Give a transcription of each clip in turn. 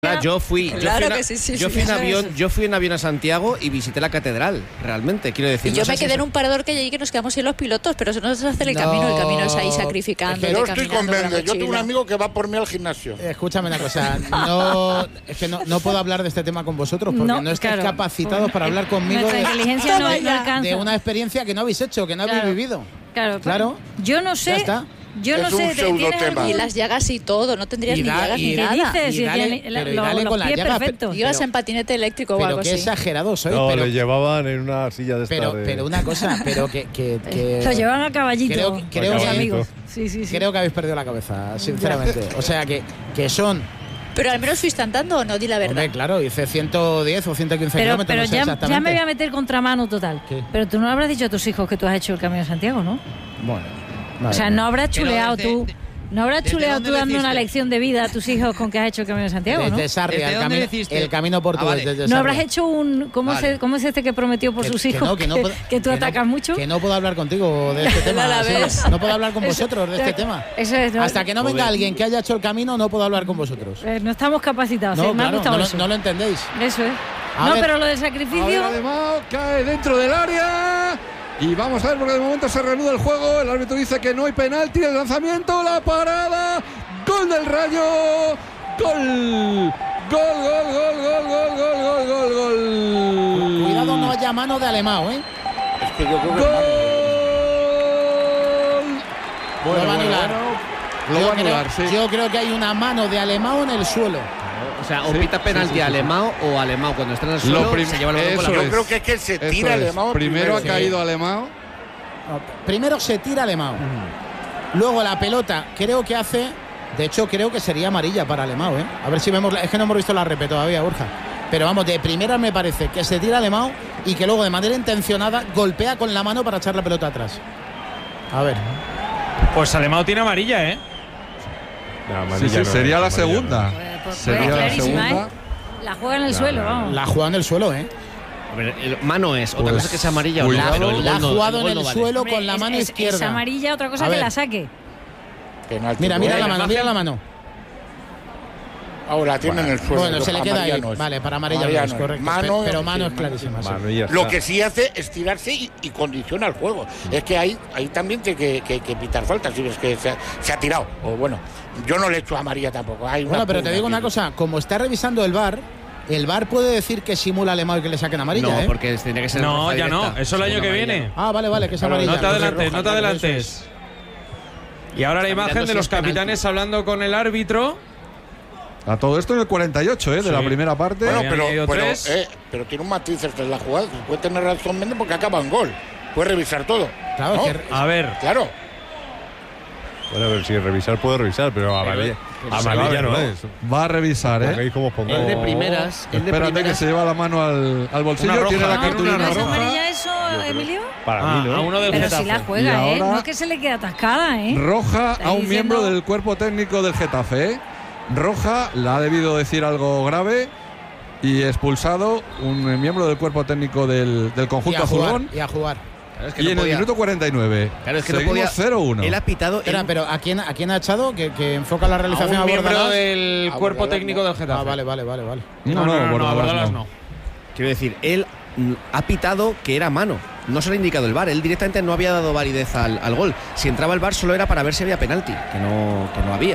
Yo fui en avión a Santiago y visité la catedral, realmente, quiero decir. Y yo me quedé en un parador que hay allí que nos quedamos sin los pilotos, pero eso no es hacer el camino es ahí sacrificando. Yo estoy convencido, yo tengo un amigo que va por mí al gimnasio. Escúchame una cosa, es que no puedo hablar de este tema con vosotros porque no estáis capacitados para hablar conmigo de una experiencia que no habéis hecho, que no habéis vivido. Claro. Yo no sé. Ya está. Yo no sé, y las llagas y todo, no tendrías ni llagas ni nada. ¿Qué dices? Dale con las llagas. Ibas en patinete eléctrico o algo así. Pero qué exagerado soy. No, le llevaban en una silla de esta. Pero una cosa, que lo llevaban a caballito. Creo que amigos. Sí. Creo que habéis perdido la cabeza, sinceramente. O sea, que son... Pero al menos fuiste andando o no, di la verdad. Hombre, claro, hice 110 o 115 kilómetros, pero no sé exactamente. Ya me voy a meter contramano total. ¿Qué? Pero tú no habrás dicho a tus hijos que tú has hecho el Camino de Santiago, ¿no? Bueno. O sea, no habrás chuleado tú. ¿No habrás chuleado tú dando una lección de vida a tus hijos con que has hecho el Camino de Santiago, no? Desde Sarria, el camino portugués. Desde ¿No habrás hecho un... ¿Cómo es este que prometió por sus hijos que tú atacas mucho? Que no puedo hablar contigo de este tema. No puedo hablar con vosotros de este tema. Eso es, hasta que no venga alguien que haya hecho el camino, no puedo hablar con vosotros. No estamos capacitados. Me ha gustado eso. No lo entendéis. Eso es. Pero lo del sacrificio... Además, cae dentro del área... Y vamos a ver, porque de momento se reanuda el juego. El árbitro dice que no hay penalti. El lanzamiento, la parada. Gol del Rayo. Gol. Gol. Cuidado, no haya mano de Alemão, ¿eh? Es que yo creo que lo va a anular. Lo va a anular, sí. Yo creo que hay una mano de Alemão en el suelo. O sea, o pita penalti a Alemão o Alemão cuando está en el suelo se lleva el balón con la mano. Yo creo que es que se tira Alemão. Primero ha caído Alemão. Primero se tira Alemão. Luego la pelota creo que hace... De hecho, creo que sería amarilla para Alemão, ¿eh? A ver si vemos... Es que no hemos visto la repe todavía, Borja. Pero vamos, de primera me parece que se tira Alemão y que luego de manera intencionada golpea con la mano para echar la pelota atrás. A ver. Pues Alemão tiene amarilla, ¿eh? Sí, sería la segunda. Sería la segunda. La juega en el suelo, vamos. La juega en el suelo, ¿eh? A ver, mano es, otra cosa que sea amarilla o no. La ha jugado en el suelo con la mano izquierda. Es amarilla, otra cosa que la saque. Mira la mano. Ahora tiene en el suelo. Bueno, se le queda ahí. Vale, para amarilla no es correcto. Pero mano es clarísima. Lo que sí hace es tirarse y condiciona el juego. Es que ahí también tiene que pitar falta si ves que se ha tirado. O bueno, yo no le echo amarilla tampoco. Bueno, pero te digo una cosa, como está revisando el VAR puede decir que simula Alemão y que le saquen amarilla, No, porque tendría que ser No, ya no, eso el año que viene. Vale, que es amarilla. No te adelantes. Y ahora la imagen de los capitanes hablando con el árbitro. A todo esto en el 48, de la primera parte. Bueno, pero tiene un matiz en la jugada. Puede tener razón Méndez porque acaba en gol. Puede revisar todo. Claro, ¿no? A ver. Claro. Bueno, a ver, si revisar puedo revisar, pero amarilla no es. Va a revisar, ¿eh? El de primeras. Espérate que se lleva la mano al bolsillo. Tiene la cartulina roja. ¿No es roja. amarilla eso, Emilio? Para mí, ¿no? A uno del Pero Getafe. si la juega, ¿eh? No es que se le quede atascada, ¿eh? Roja a un miembro del cuerpo técnico del Getafe, ¿eh? Roja, la ha debido decir algo grave y expulsado un miembro del cuerpo técnico del conjunto azulón. Y a jugar. Claro, es que y en el minuto 49. Claro, es que seguimos no podía. 0-1. Él ha pitado. Pero ¿a quién ha echado? Que enfoca la realización a un miembro Bordalas del cuerpo técnico del Getafe. Vale. No, Bordalas no. Quiero decir, él ha pitado que era mano. No se le ha indicado el VAR. Él directamente no había dado validez al gol. Si entraba el VAR solo era para ver si había penalti, que no había.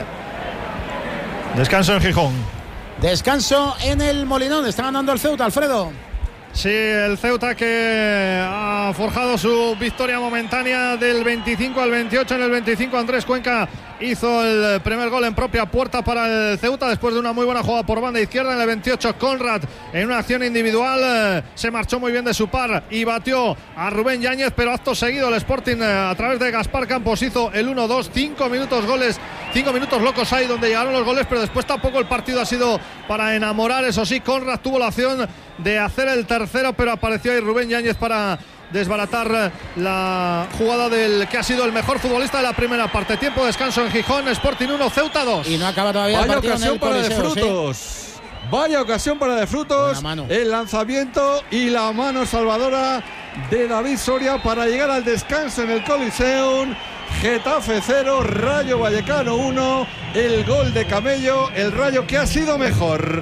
Descanso en Gijón. Descanso en el Molinón. Está ganando el Ceuta, Alfredo. Sí, el Ceuta que ha forjado su victoria momentánea del 25 al 28. En el 25 Andrés Cuenca hizo el primer gol en propia puerta para el Ceuta después de una muy buena jugada por banda izquierda. En el 28 Conrad en una acción individual se marchó muy bien de su par y batió a Rubén Yáñez, pero acto seguido el Sporting a través de Gaspar Campos hizo el 1-2. 5 minutos locos ahí donde llegaron los goles, pero después tampoco el partido ha sido para enamorar. Eso sí, Conrad tuvo la opción de hacer el tercero, pero apareció ahí Rubén Yáñez para desbaratar la jugada del que ha sido el mejor futbolista de la primera parte. Tiempo de descanso en Gijón, Sporting 1, Ceuta 2. Y no acaba todavía el partido. Vaya ocasión para De Frutos. Vaya ocasión para De Frutos. El lanzamiento y la mano salvadora de David Soria para llegar al descanso en el Coliseum. Getafe 0, Rayo Vallecano 1. El gol de Camello, el Rayo que ha sido mejor.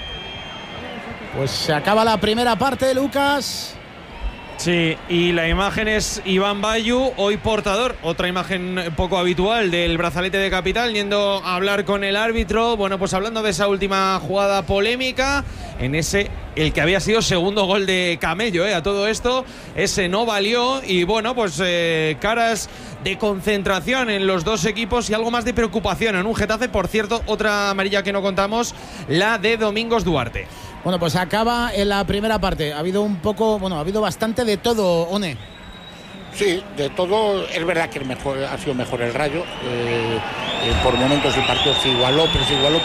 Pues se acaba la primera parte, Lucas. Sí, y la imagen es Iván Bayu, hoy portador, otra imagen poco habitual del brazalete de capital, yendo a hablar con el árbitro, bueno, pues hablando de esa última jugada polémica, en ese, el que había sido segundo gol de Camello, a todo esto, ese no valió, y bueno, pues caras de concentración en los dos equipos y algo más de preocupación en un Getafe, por cierto, otra amarilla que no contamos, la de Domingos Duarte. Bueno, pues acaba en la primera parte. Ha habido ha habido bastante de todo, One. Sí, de todo. Es verdad que ha sido mejor el Rayo. Por momentos el partido se igualó, pero se igualó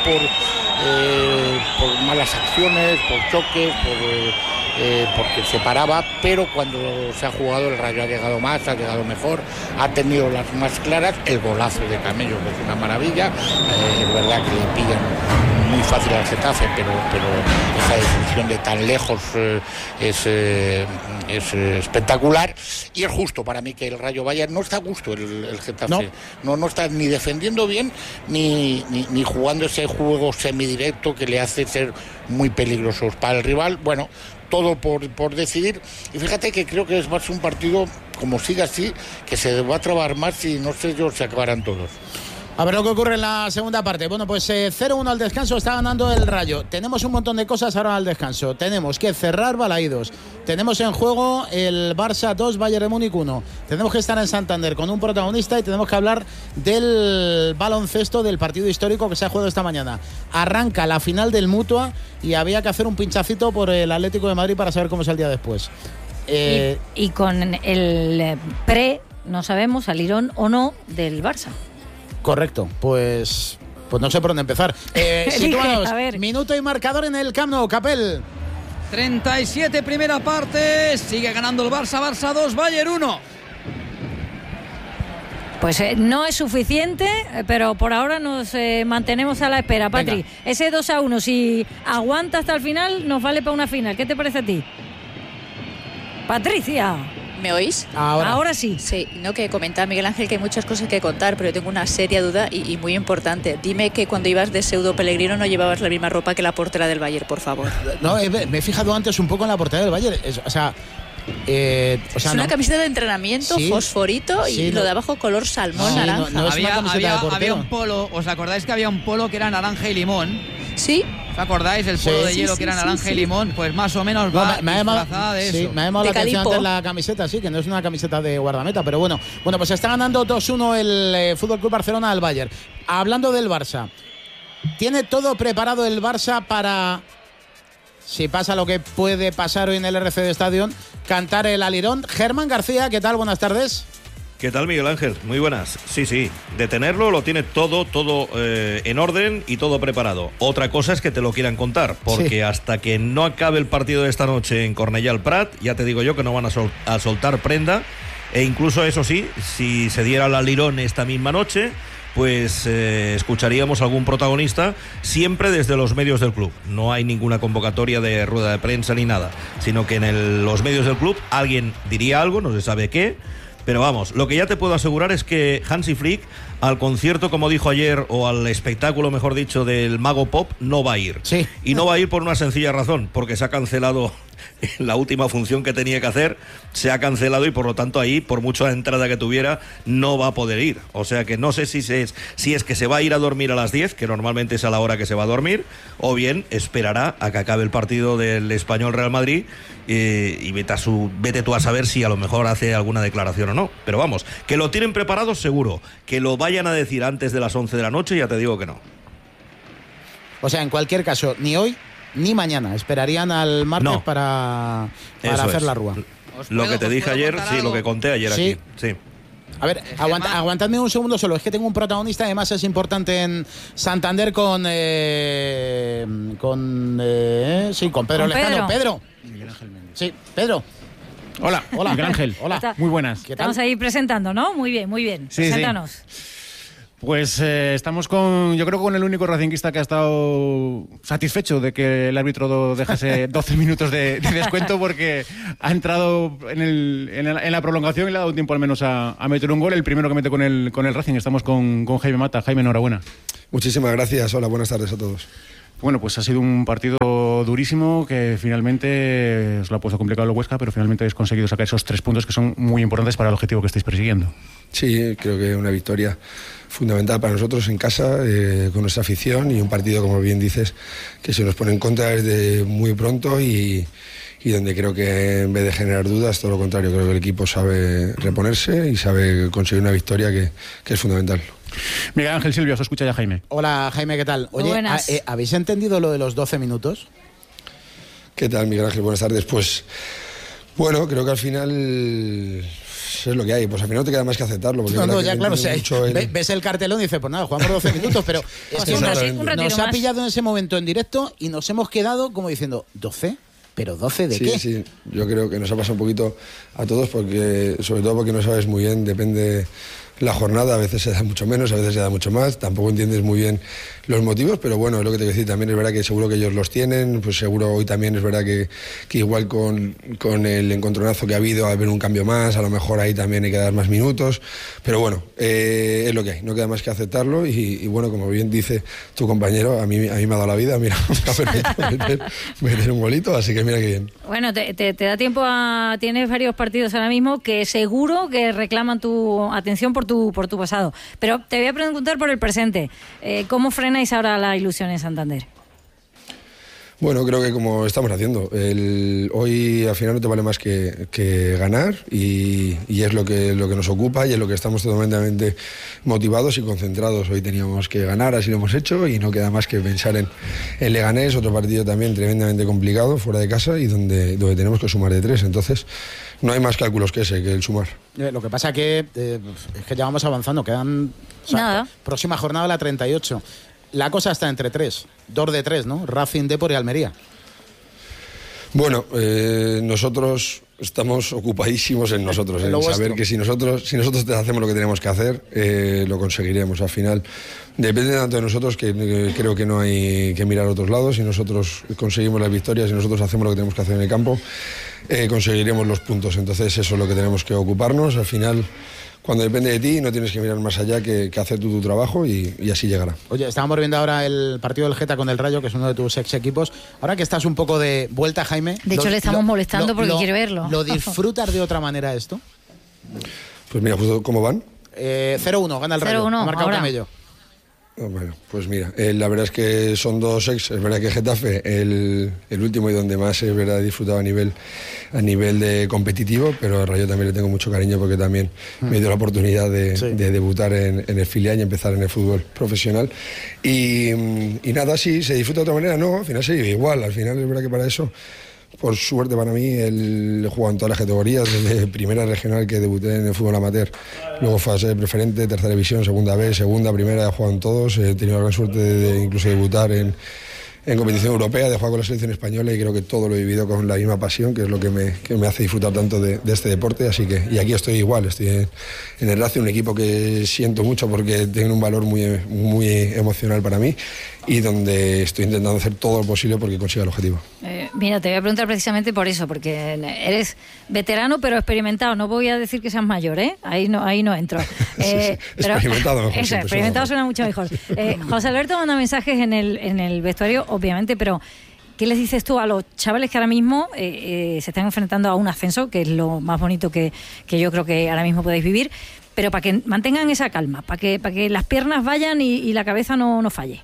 por malas acciones, por choques, porque se paraba, pero cuando se ha jugado el Rayo ha llegado más, ha llegado mejor, ha tenido las más claras. El golazo de Camello, que es una maravilla. Es verdad que le pillan muy fácil al Getafe, pero esa definición de tan lejos es espectacular, y es justo para mí que el Rayo vaya. No está a gusto el Getafe, no está ni defendiendo bien ni jugando ese juego semidirecto que le hace ser muy peligrosos para el rival. Bueno, todo por decidir, y fíjate que creo que va a ser un partido, como siga así, que se va a trabar más y no sé yo, se acabarán todos. A ver lo que ocurre en la segunda parte. Bueno, pues 0-1 al descanso, está ganando el Rayo. Tenemos un montón de cosas ahora al descanso. Tenemos que cerrar Balaídos. Tenemos en juego el Barça 2, Bayern de Múnich 1. Tenemos que estar en Santander con un protagonista y tenemos que hablar del baloncesto, del partido histórico que se ha jugado esta mañana. Arranca la final del Mutua y había que hacer un pinchacito por el Atlético de Madrid para saber cómo es el día después. Y con el no sabemos, salieron o no del Barça. Correcto, pues no sé por dónde empezar. Situados, minuto y marcador en el Camp Nou, Capel. 37 primera parte, sigue ganando el Barça 2, Bayern 1. Pues no es suficiente, pero por ahora nos mantenemos a la espera, Patri. Venga. Ese 2-1, si aguanta hasta el final, nos vale para una final. ¿Qué te parece a ti? Patricia. ¿Me oís? Ahora sí. Sí, no, que comentaba Miguel Ángel que hay muchas cosas que contar, pero yo tengo una seria duda y muy importante. Dime que cuando ibas de pseudo Pellegrino no llevabas la misma ropa que la portera del Bayern, por favor. No, me he fijado antes un poco en la portera del Bayern. Es una camiseta de entrenamiento, sí, fosforito, sí, y lo de abajo color salmón, naranja. No había un polo, ¿os acordáis que había un polo que era naranja y limón? Sí. ¿Os acordáis? El polo de hielo que era naranja y limón, pues más o menos va disfrazada de eso. Sí, me ha llamado la atención antes la camiseta, sí, que no es una camiseta de guardameta, pero bueno, pues está ganando 2-1 el Fútbol Club Barcelona al Bayern. Hablando del Barça, ¿tiene todo preparado el Barça para, si pasa lo que puede pasar hoy en el RC de Stadium, cantar el alirón? Germán García, ¿qué tal? Buenas tardes. ¿Qué tal, Miguel Ángel? Muy buenas. Sí, de tenerlo lo tiene todo en orden y todo preparado. Otra cosa es que te lo quieran contar, porque hasta que no acabe el partido de esta noche en Cornellà al Prat, ya te digo yo que no van a soltar prenda, e incluso eso sí, si se diera el alirón esta misma noche, pues escucharíamos a algún protagonista siempre desde los medios del club. No hay ninguna convocatoria de rueda de prensa ni nada, sino que en los medios del club alguien diría algo, no se sabe qué. Pero vamos, lo que ya te puedo asegurar es que Hansi Flick al concierto, como dijo ayer, o al espectáculo, mejor dicho, del Mago Pop, no va a ir. Sí. Y no va a ir por una sencilla razón, porque se ha cancelado la última función que tenía que hacer, se ha cancelado y por lo tanto ahí, por mucha entrada que tuviera, no va a poder ir. O sea que no sé si es que se va a ir a dormir a las 10, que normalmente es a la hora que se va a dormir, o bien esperará a que acabe el partido del Español Real Madrid y vete tú a saber si a lo mejor hace alguna declaración o no. Pero vamos, que lo tienen preparado seguro. Que lo vayan a decir antes de las 11 de la noche, ya te digo que no. O sea, en cualquier caso, ni hoy ni mañana. Esperarían al martes para hacer la rúa. Lo que te dije ayer, sí, lo que conté ayer aquí. Sí. A ver, aguantadme un segundo solo. Es que tengo un protagonista, además es importante en Santander con Pedro Lezcano. Pedro. Miguel Ángel Méndez. Sí, Pedro. Hola, Miguel Ángel. Hola, muy buenas. ¿Qué tal? Estamos ahí presentando, ¿no? Muy bien. Sí, preséntanos. Sí. Pues estamos yo creo con el único racinguista que ha estado satisfecho de que el árbitro dejase 12 minutos de descuento, porque ha entrado en la prolongación y le ha dado tiempo al menos a meter un gol, el primero que mete con el Racing. Estamos con Jaime Mata. Jaime, enhorabuena. Muchísimas gracias. Hola, buenas tardes a todos. Bueno, pues ha sido un partido durísimo que finalmente os lo ha puesto complicado el Huesca, pero finalmente habéis conseguido sacar esos 3 puntos que son muy importantes para el objetivo que estáis persiguiendo. Sí, creo que una victoria fundamental para nosotros en casa, con nuestra afición, y un partido, como bien dices, que se nos pone en contra desde muy pronto y donde creo que en vez de generar dudas, todo lo contrario, creo que el equipo sabe reponerse y sabe conseguir una victoria que es fundamental. Miguel Ángel Silvia, os escucha ya Jaime. Hola Jaime, ¿qué tal? Oye, ¿habéis entendido lo de los 12 minutos? ¿Qué tal, Miguel Ángel? Buenas tardes. Pues bueno, creo que al final es lo que hay. Pues al final no te queda más que aceptarlo. No, ya claro, ves el cartelón y dices, pues nada, jugamos 12 minutos, pero es que nos ha pillado en ese momento en directo y nos hemos quedado como diciendo, ¿12? ¿Pero 12 de qué? Sí, yo creo que nos ha pasado un poquito a todos, porque sobre todo porque no sabes muy bien, depende la jornada, a veces se da mucho menos, a veces se da mucho más, tampoco entiendes muy bien los motivos, pero bueno, es lo que te voy a decir, también es verdad que seguro que ellos los tienen, pues seguro hoy también es verdad que igual con el encontronazo que ha habido, a haber un cambio más, a lo mejor ahí también hay que dar más minutos, pero bueno, es lo que hay, no queda más que aceptarlo y bueno, como bien dice tu compañero, a mí me ha dado la vida, mira, me ha permitido meter un golito, así que mira qué bien. Bueno, te da tiempo tienes varios partidos ahora mismo que seguro que reclaman tu atención por tu pasado. Pero te voy a preguntar por el presente. ¿Cómo frenáis ahora la ilusión en Santander? Bueno, creo que como estamos haciendo. Hoy al final no te vale más que ganar y es lo que nos ocupa y es lo que estamos totalmente motivados y concentrados. Hoy teníamos que ganar, así lo hemos hecho y no queda más que pensar en Leganés, otro partido también tremendamente complicado, fuera de casa y donde tenemos que sumar de 3. Entonces no hay más cálculos que el sumar. Lo que pasa es que ya vamos avanzando, quedan... Nada. Próxima jornada la 38. La cosa está entre 3, 2 de 3, ¿no? Racing, Depor y Almería. Bueno, nosotros estamos ocupadísimos en nosotros, en saber que si nosotros hacemos lo que tenemos que hacer, lo conseguiremos. Al final depende tanto de nosotros que creo que no hay que mirar a otros lados. Si nosotros conseguimos las victorias, si nosotros hacemos lo que tenemos que hacer en el campo, conseguiremos los puntos. Entonces eso es lo que tenemos que ocuparnos. Al final, cuando depende de ti, no tienes que mirar más allá que hacer tu trabajo y así llegará. Oye, estábamos viendo ahora el partido del Geta con el Rayo, que es uno de tus ex equipos. Ahora que estás un poco de vuelta, Jaime... De hecho, le estamos molestando porque quiere verlo. ¿Lo disfrutas de otra manera esto? Pues mira, ¿cómo van? 0-1, gana el Rayo. 0-1, ha marcado ahora. Camello. Bueno, pues mira, la verdad es que son 2 ex, es verdad que Getafe, el último y donde más es verdad he disfrutado a nivel de competitivo, pero a Rayo también le tengo mucho cariño porque también me dio la oportunidad de debutar en el filial y empezar en el fútbol profesional. Y nada, sí, ¿se disfruta de otra manera? No, al final se vive igual, al final es verdad que para eso, por suerte para mí, he jugado en todas las categorías, desde primera regional que debuté en el fútbol amateur, luego fase preferente, tercera división, segunda B, segunda, primera, he jugado en todos, he tenido la gran suerte de incluso debutar en competición europea, de jugar con la selección española y creo que todo lo he vivido con la misma pasión, que es lo que me hace disfrutar tanto de este deporte, así que, y aquí estoy igual, estoy en el Racing, un equipo que siento mucho porque tiene un valor muy, muy emocional para mí y donde estoy intentando hacer todo lo posible porque consiga el objetivo. Mira, te voy a preguntar precisamente por eso, porque eres veterano pero experimentado, no voy a decir que seas mayor, ¿eh? Ahí no entro. Pero experimentado mejor. Eso, experimentado suena mucho mejor. José Alberto manda mensajes en el vestuario, obviamente, pero ¿qué les dices tú a los chavales que ahora mismo se están enfrentando a un ascenso, que es lo más bonito que yo creo que ahora mismo podéis vivir, pero para que mantengan esa calma, para que las piernas vayan y la cabeza no falle?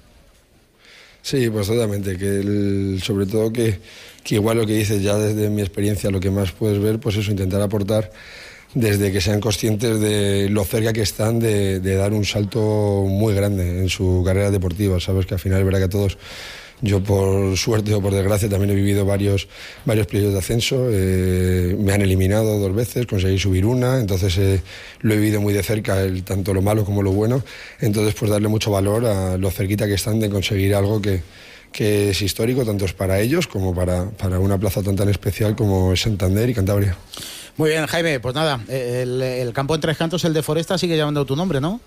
Sí, pues totalmente, sobre todo que igual lo que dices ya desde mi experiencia, lo que más puedes ver, pues eso, intentar aportar desde que sean conscientes de lo cerca que están de dar un salto muy grande en su carrera deportiva. Sabes que al final es verdad que a todos, yo por suerte o por desgracia también he vivido varios playoffs de ascenso, me han eliminado 2 veces, conseguí subir una, entonces lo he vivido muy de cerca, tanto lo malo como lo bueno, entonces pues darle mucho valor a lo cerquita que están de conseguir algo que es histórico, tanto es para ellos como para una plaza tan especial como es Santander y Cantabria. Muy bien, Jaime, pues nada, el campo en Tres Cantos, el de Foresta, sigue llamando tu nombre, ¿no?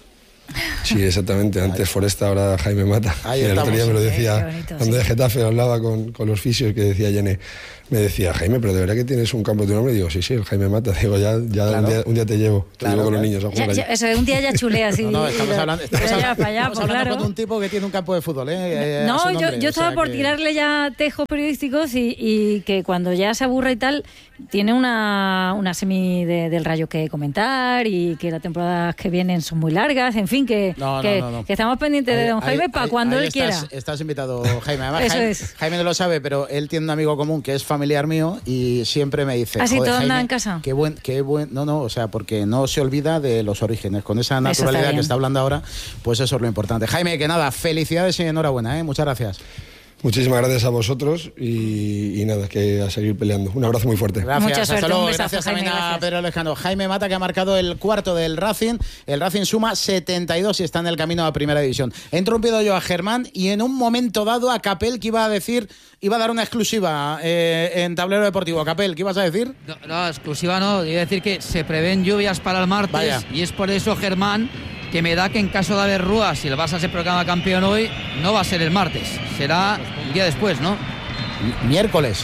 Sí, exactamente. Antes Foresta, ahora Jaime Mata. Ahí y el otro día me lo Qué decía, bonito, cuando de sí. Getafe hablaba con los fisios, que decía Yene, me decía, Jaime, pero de verdad que tienes un campo de tu nombre. Y digo, sí, el Jaime Mata. Digo, ya Claro. un día te llevo. Te Claro, llevo con los claro. niños a jugar allí. Eso, un día ya chulea así. Estamos hablando, pues con un tipo que tiene un campo de fútbol. A No, su nombre, yo o sea estaba por que- tirarle ya tejos periodísticos y que cuando ya se aburra y tal, tiene una semi del Rayo que comentar y que las temporadas que vienen son muy largas, en fin, que estamos pendientes de don Jaime para cuando él quiera. Estás invitado, Jaime. Además, Eso Jaime, es. Jaime no lo sabe, pero él tiene un amigo común que es familiar mío y siempre me dice... ¿Así "Joder, todo anda Jaime, en casa? Qué buen... No, o sea, porque no se olvida de los orígenes. Con esa Eso está naturalidad bien. que está hablando ahora, pues eso es lo importante. Jaime, que nada, felicidades y enhorabuena, muchas gracias. Muchísimas gracias a vosotros y nada, que a seguir peleando. Un abrazo muy fuerte. Gracias, Mucha suerte, hasta luego. un besazo, Gracias también Jaime, a gracias. Pedro Lejano. Jaime Mata, que ha marcado el cuarto del Racing. El Racing suma 72 y está en el camino a Primera División. He interrumpido yo a Germán y en un momento dado a Capel, que iba a dar una exclusiva en Tablero Deportivo. Capel, ¿qué ibas a decir? No, exclusiva no. Iba a decir que se prevén lluvias para el martes. Vaya. Y es por eso, Germán, que me da que en caso de haber rúas, si el Barça se proclama campeón hoy, no va a ser el martes. Será un día después, ¿no? Miércoles,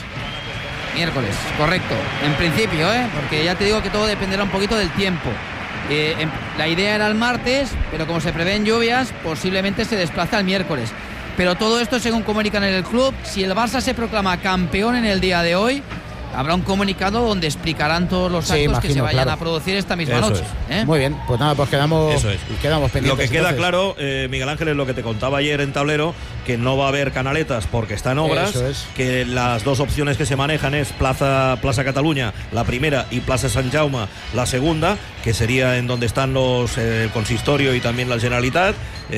correcto. En principio, porque ya te digo que todo dependerá un poquito del tiempo. La idea era el martes, pero como se prevén lluvias, posiblemente se desplaza al miércoles. Pero todo esto, según comunican en el club, si el Barça se proclama campeón en el día de hoy, habrá un comunicado donde explicarán todos los actos imagino, que se vayan claro. a producir esta misma Eso noche. Muy bien, pues nada, pues quedamos pendientes. Lo que queda entonces. claro, Miguel Ángel, es lo que te contaba ayer en Tablero, que no va a haber canaletas porque está en obras, Eso es. que las dos opciones que se manejan es Plaza Cataluña, la primera, y Plaza Sant Jaume, la segunda, que sería en donde están los el consistorio y también la Generalitat,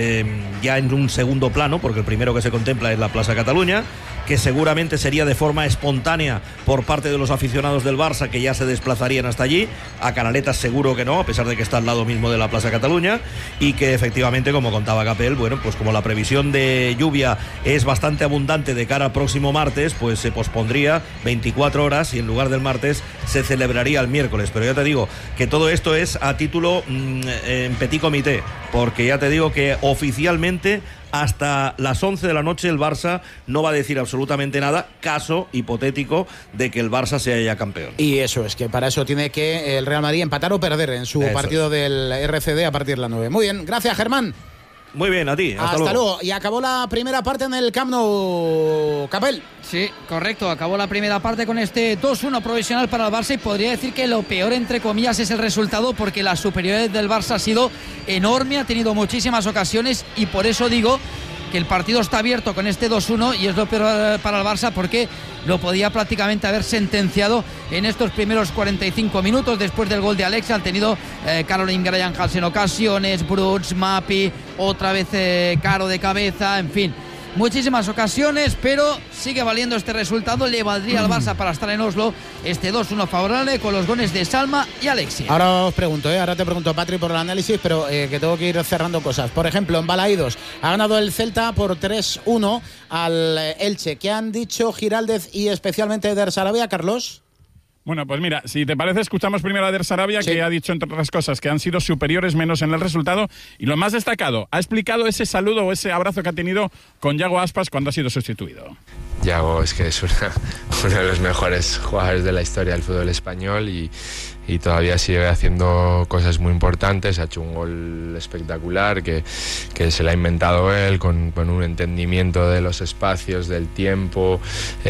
ya en un segundo plano, porque el primero que se contempla es la Plaza Cataluña, que seguramente sería de forma espontánea por parte de los aficionados del Barça, que ya se desplazarían hasta allí. A canaletas seguro que no, a pesar de que está al lado mismo de la Plaza Cataluña, y que efectivamente, como contaba Capel, bueno, pues como la previsión de lluvia es bastante abundante de cara al próximo martes, pues se pospondría 24 horas y en lugar del martes se celebraría el miércoles. Pero ya te digo que todo esto es a título en petit comité, porque ya te digo que oficialmente hasta las 11 de la noche el Barça no va a decir absolutamente nada, caso hipotético de que el Barça sea ya campeón. Y eso es, que para eso tiene que el Real Madrid empatar o perder en su Eso partido del RCD a partir de las 9. Muy bien, gracias, Germán. Muy bien, a ti. Hasta luego. Y acabó la primera parte en el Camp Nou, Capel. Sí, correcto. Acabó la primera parte con este 2-1 provisional para el Barça y podría decir que lo peor, entre comillas, es el resultado, porque la superioridad del Barça ha sido enorme, ha tenido muchísimas ocasiones y por eso digo que el partido está abierto con este 2-1 y es lo peor para el Barça, porque lo podía prácticamente haber sentenciado en estos primeros 45 minutos. Después del gol de Alex han tenido Caroline Graham-Hals en ocasiones, Bruts, Mapi, otra vez Caro de cabeza, en fin, muchísimas ocasiones, pero sigue valiendo este resultado. Le valdría al Barça para estar en Oslo este 2-1 favorable con los goles de Salma y Alexia. Ahora os pregunto, ahora te pregunto, Patri, por el análisis, pero que tengo que ir cerrando cosas. Por ejemplo, en Balaídos ha ganado el Celta por 3-1 al Elche. ¿Qué han dicho Giraldez y especialmente Eder Sarabia, Carlos? Bueno, pues mira, si te parece, escuchamos primero a Eder Sarabia, que ha dicho, entre otras cosas, que han sido superiores menos en el resultado. Y lo más destacado, ha explicado ese saludo o ese abrazo que ha tenido con Yago Aspas cuando ha sido sustituido. Yago es que es uno de los mejores jugadores de la historia del fútbol español y todavía sigue haciendo cosas muy importantes. Ha hecho un gol espectacular que se lo ha inventado él con un entendimiento de los espacios, del tiempo,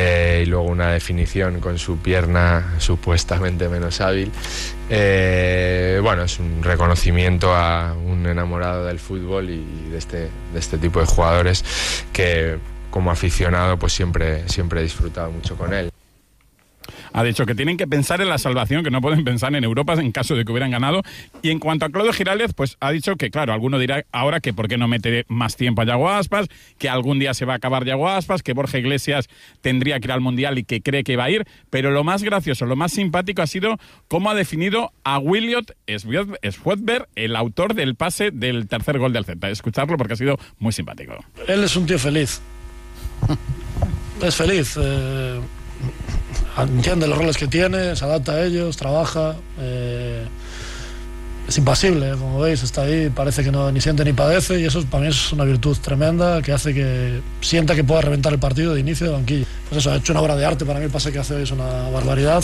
y luego una definición con su pierna supuestamente menos hábil. Bueno, es un reconocimiento a un enamorado del fútbol y de este tipo de jugadores que, como aficionado, pues siempre he disfrutado mucho con él. Ha dicho que tienen que pensar en la salvación, que no pueden pensar en Europa en caso de que hubieran ganado. Y en cuanto a Claudio Giraldez, pues ha dicho que, claro, alguno dirá ahora que por qué no mete más tiempo a Yago Aspas, que algún día se va a acabar Yago Aspas, que Borja Iglesias tendría que ir al Mundial y que cree que va a ir. Pero lo más gracioso, lo más simpático ha sido cómo ha definido a Williot Schwedberg, el autor del pase del tercer gol del Celta. Escucharlo porque ha sido muy simpático. Él es un tío feliz. Es feliz. Entiende los roles que tiene, se adapta a ellos, trabaja. es impasible, como veis, está ahí, parece que no ni siente ni padece, y eso para mí es una virtud tremenda que hace que sienta que pueda reventar el partido de inicio de banquillo. Pues eso, ha hecho una obra de arte. Para mí el pase que hace hoy es una barbaridad,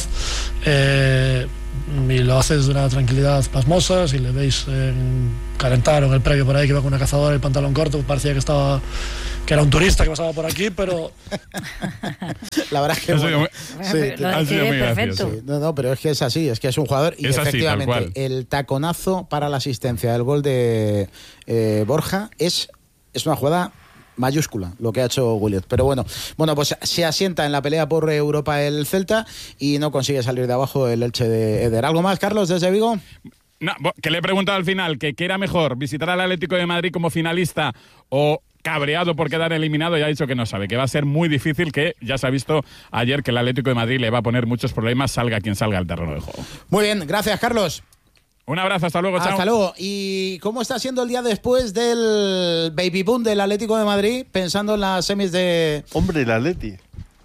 y lo hace desde una tranquilidad pasmosa. Si le veis calentar en el previo por ahí, que va con una cazadora y el pantalón corto, parecía que era un turista que pasaba por aquí, pero la verdad es que bueno, ha sido muy gracioso. Sí, no, pero es que es así, es que es un jugador y es efectivamente así, el taconazo para la asistencia del gol de Borja es una jugada mayúscula lo que ha hecho Gullit. Pero bueno, pues se asienta en la pelea por Europa el Celta y no consigue salir de abajo el Elche de Eder. ¿Algo más, Carlos, desde Vigo? No, que le he preguntado al final que qué era mejor, visitar al Atlético de Madrid como finalista o cabreado por quedar eliminado, y ha dicho que no sabe, que va a ser muy difícil, que ya se ha visto ayer que el Atlético de Madrid le va a poner muchos problemas, salga quien salga al terreno de juego. Muy bien, gracias, Carlos. Un abrazo, hasta luego, chao. Hasta luego. ¿Y cómo está siendo el día después del baby boom del Atlético de Madrid, pensando en las semis de... Hombre, el Atleti.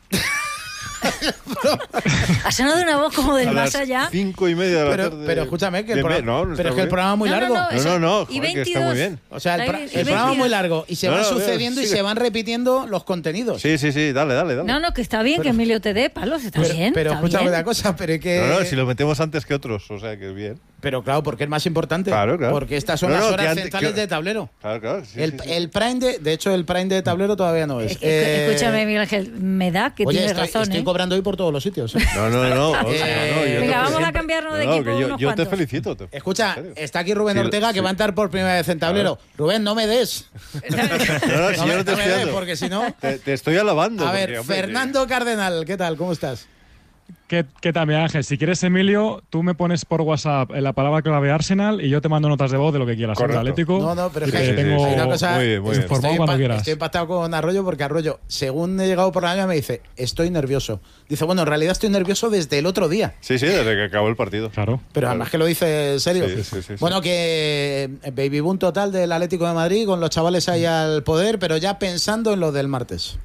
Ha sonado una voz como del más allá. 5:30 de la tarde. Pero escúchame, que el programa, pero es que el programa es muy largo. No, y joder, que está muy bien. O sea, el programa es muy largo y se van sucediendo y se van repitiendo los contenidos. Sí, dale. No, que está bien, que Emilio te dé palos, está bien. Pero está escúchame bien. una cosa, pero es que... No, si lo metemos antes que otros, o sea, que es bien. Pero claro, porque es más importante. Claro. Porque estas son las horas centrales de tablero. Claro. El Prime de hecho, el Prime de tablero todavía no es. Escúchame, Miguel Ángel, me da que tienes razón. Estoy cobrando hoy por todos los sitios. No. Venga, vamos a cambiarnos de equipo. Yo te felicito. Escucha, está aquí Rubén Ortega, que va a entrar por primera vez en tablero. Claro. Rubén, no me des. No, si yo no te estoy dando. Porque si no... Te estoy alabando. A ver, Fernando Cardenal, ¿qué tal? ¿Cómo estás? ¿Qué tal, Miguel Ángel? Si quieres, Emilio, tú me pones por WhatsApp la palabra clave Arsenal y yo te mando notas de voz de lo que quieras. Correcto. Atlético. No, pero es que tengo hay una cosa, muy bien. Informado cuando quieras. Estoy empatado con Arroyo porque Arroyo, según he llegado por la mañana, me dice, estoy nervioso. Dice, bueno, en realidad estoy nervioso desde el otro día. Sí, desde que acabó el partido. Claro. Pero además que lo dice en serio. Sí. Bueno, que baby boom total del Atlético de Madrid con los chavales ahí al poder, pero ya pensando en lo del martes.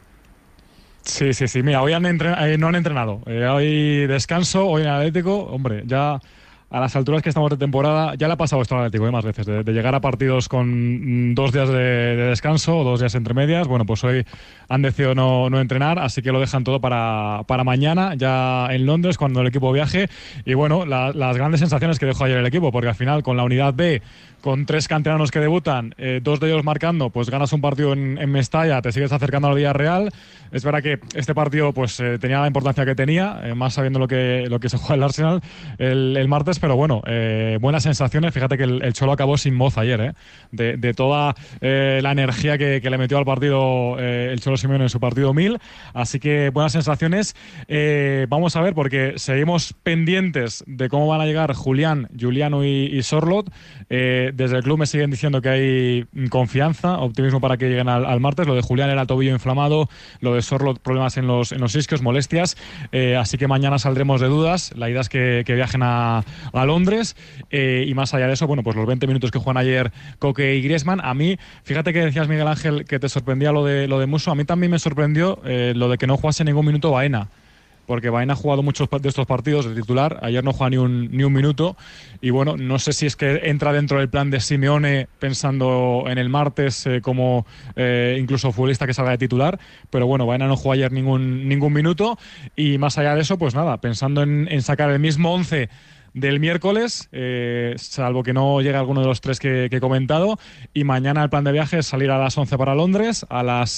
Sí. Mira, hoy no han entrenado. Hoy descanso, hoy en Atlético. Hombre, ya a las alturas que estamos de temporada, ya le ha pasado esto al Atlético más veces, de llegar a partidos con 2 días de descanso o 2 días entre medias. Bueno, pues hoy han decidido no entrenar, así que lo dejan todo para mañana, ya en Londres, cuando el equipo viaje. Y bueno, las grandes sensaciones que dejó ayer el equipo, porque al final con la unidad B, con 3 canteranos que debutan, 2 de ellos marcando, pues ganas un partido en Mestalla, te sigues acercando al Villarreal. Es verdad que este partido pues tenía la importancia que tenía, más sabiendo lo que se juega el Arsenal el martes, pero bueno, buenas sensaciones. Fíjate que el Cholo acabó sin voz ayer, de toda la energía que le metió al partido el Cholo Simeone en su partido 1000, así que buenas sensaciones. Vamos a ver, porque seguimos pendientes de cómo van a llegar Julián, Juliano y Sorloth. Desde el club me siguen diciendo que hay confianza, optimismo para que lleguen al martes. Lo de Julián era tobillo inflamado, lo de Sorloth problemas en los isquios, molestias, así que mañana saldremos de dudas. La idea es que viajen a Londres, y más allá de eso, bueno, pues los 20 minutos que juegan ayer Koke y Griezmann. A mí, fíjate que decías, Miguel Ángel, que te sorprendía lo de Musso. A mí también me sorprendió lo de que no jugase ningún minuto Baena, porque Baena ha jugado muchos de estos partidos de titular. Ayer no juega ni un minuto, y bueno, no sé si es que entra dentro del plan de Simeone pensando en el martes como incluso futbolista que salga de titular, pero bueno, Baena no jugó ayer ningún minuto. Y más allá de eso, pues nada, pensando en sacar el mismo 11 del miércoles, salvo que no llegue alguno de los 3 que he comentado. Y mañana el plan de viaje es salir a las 11 para Londres, a las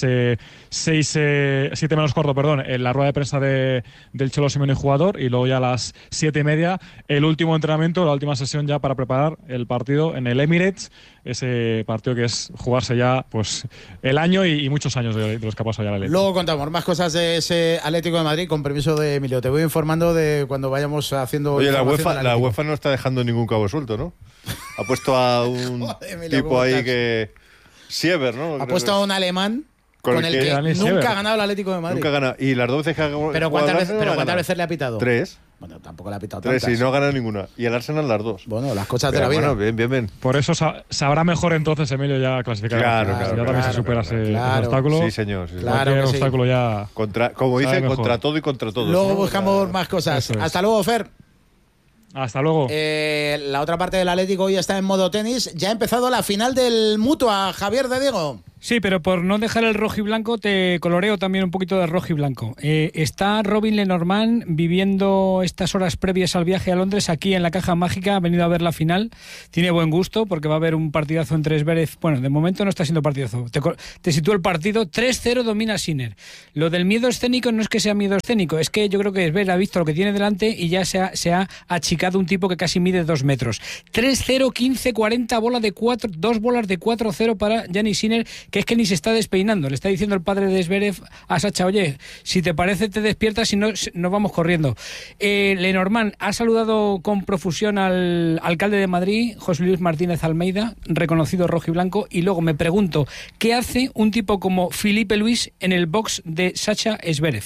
7 menos cuarto, en la rueda de prensa del Cholo Simeone jugador, y luego ya a las 7:30 el último entrenamiento, la última sesión ya para preparar el partido en el Emirates, ese partido que es jugarse ya pues el año y muchos años de los que ha pasado ya la Atlético. Luego contamos más cosas de ese Atlético de Madrid, con permiso de Emilio. Te voy informando de cuando vayamos haciendo... Oye, la UEFA no está dejando ningún cabo suelto, ¿no? Ha puesto a un tipo ahí que... Siever, ¿no? Ha puesto a un alemán con el que nunca ha ganado el Atlético de Madrid. Nunca ha ganado. Y las 12 que ha ganado... ¿Pero cuántas veces le ha pitado? 3. Bueno, tampoco le ha pitado 3 tantas. y no ha ganado ninguna. Y el Arsenal las 2. Bueno, las cosas de la vida. Bueno, bien. Por eso sabrá mejor entonces Emilio ya clasificar. Claro. También se supera ese obstáculo. Sí, señor. Claro que obstáculo sí. ya... Como dicen, contra todo y contra todos. Luego buscamos más cosas. Hasta luego, Fer. Hasta luego. La otra parte del Atlético hoy está en modo tenis. Ya ha empezado la final del Mutua, Javier de Diego. Sí, pero por no dejar el rojo y blanco, te coloreo también un poquito de rojo y blanco. Está Robin Lenormand viviendo estas horas previas al viaje a Londres aquí en la Caja Mágica. Ha venido a ver la final. Tiene buen gusto porque va a haber un partidazo entre Zverev. Bueno, de momento no está siendo partidazo. Te sitúo el partido. 3-0 domina Sinner. Lo del miedo escénico no es que sea miedo escénico, es que yo creo que Zverev ha visto lo que tiene delante y ya se ha achicado un tipo que casi mide 2 metros. 3-0, 15-40, bola de 4, 2 bolas de 4-0 para Jannik Sinner, que es que ni se está despeinando. Le está diciendo el padre de Zverev a Sacha, oye, si te parece te despiertas y no, nos vamos corriendo. Lenormand ha saludado con profusión al alcalde de Madrid, José Luis Martínez Almeida, reconocido rojo y blanco, y luego me pregunto, ¿qué hace un tipo como Filipe Luis en el box de Sacha Zverev?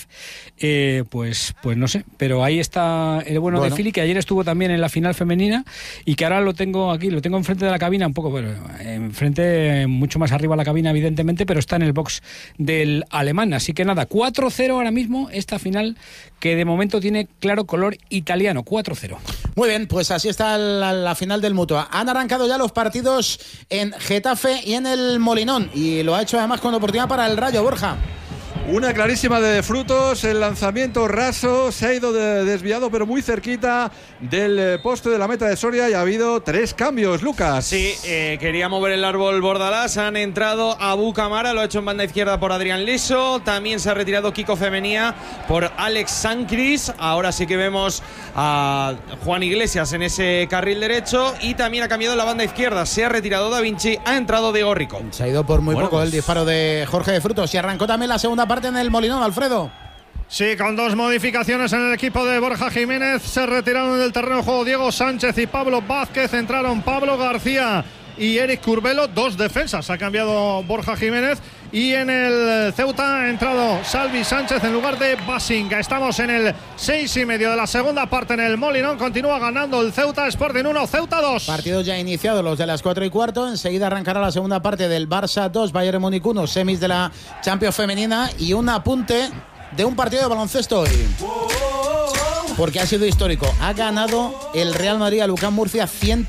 Pues no sé, pero ahí está el bueno de Fili, que ayer estuvo también en la final femenina y que ahora lo tengo aquí, lo tengo enfrente de la cabina, un poco, bueno, enfrente, mucho más arriba de la cabina, evidentemente, pero está en el box del alemán. Así que nada, 4-0 ahora mismo esta final, que de momento tiene claro color italiano, 4-0. Muy bien, pues así está la final del Mutua. Han arrancado ya los partidos en Getafe y en el Molinón, y lo ha hecho además con oportunidad para el Rayo, Borja. Una clarísima de Frutos, el lanzamiento raso, se ha ido desviado pero muy cerquita del poste de la meta de Soria y ha habido 3 cambios, Lucas. Sí, quería mover el árbol Bordalás, han entrado Abu Camara, lo ha hecho en banda izquierda por Adrián Liso, también se ha retirado Kiko Femenía por Alex Sancris, ahora sí que vemos a Juan Iglesias en ese carril derecho y también ha cambiado la banda izquierda, se ha retirado Da Vinci, ha entrado Diego Rico. Se ha ido por muy poco el disparo de Jorge de Frutos y arrancó también la segunda parte en el Molinón, Alfredo. Sí, con 2 modificaciones en el equipo de Borja Jiménez. Se retiraron del terreno de juego Diego Sánchez y Pablo Vázquez. Entraron Pablo García y Eric Curbelo. 2 defensas ha cambiado Borja Jiménez. Y en el Ceuta ha entrado Salvi Sánchez en lugar de Basinga. Estamos en el 6:30 de la segunda parte en el Molinón. Continúa ganando el Ceuta, Sporting 1, Ceuta 2. Partidos ya iniciados, los de las 4:15. Enseguida arrancará la segunda parte del Barça 2, Bayern Múnich 1, semis de la Champions femenina. Y un apunte de un partido de baloncesto hoy, porque ha sido histórico. Ha ganado el Real Madrid a Lucán Murcia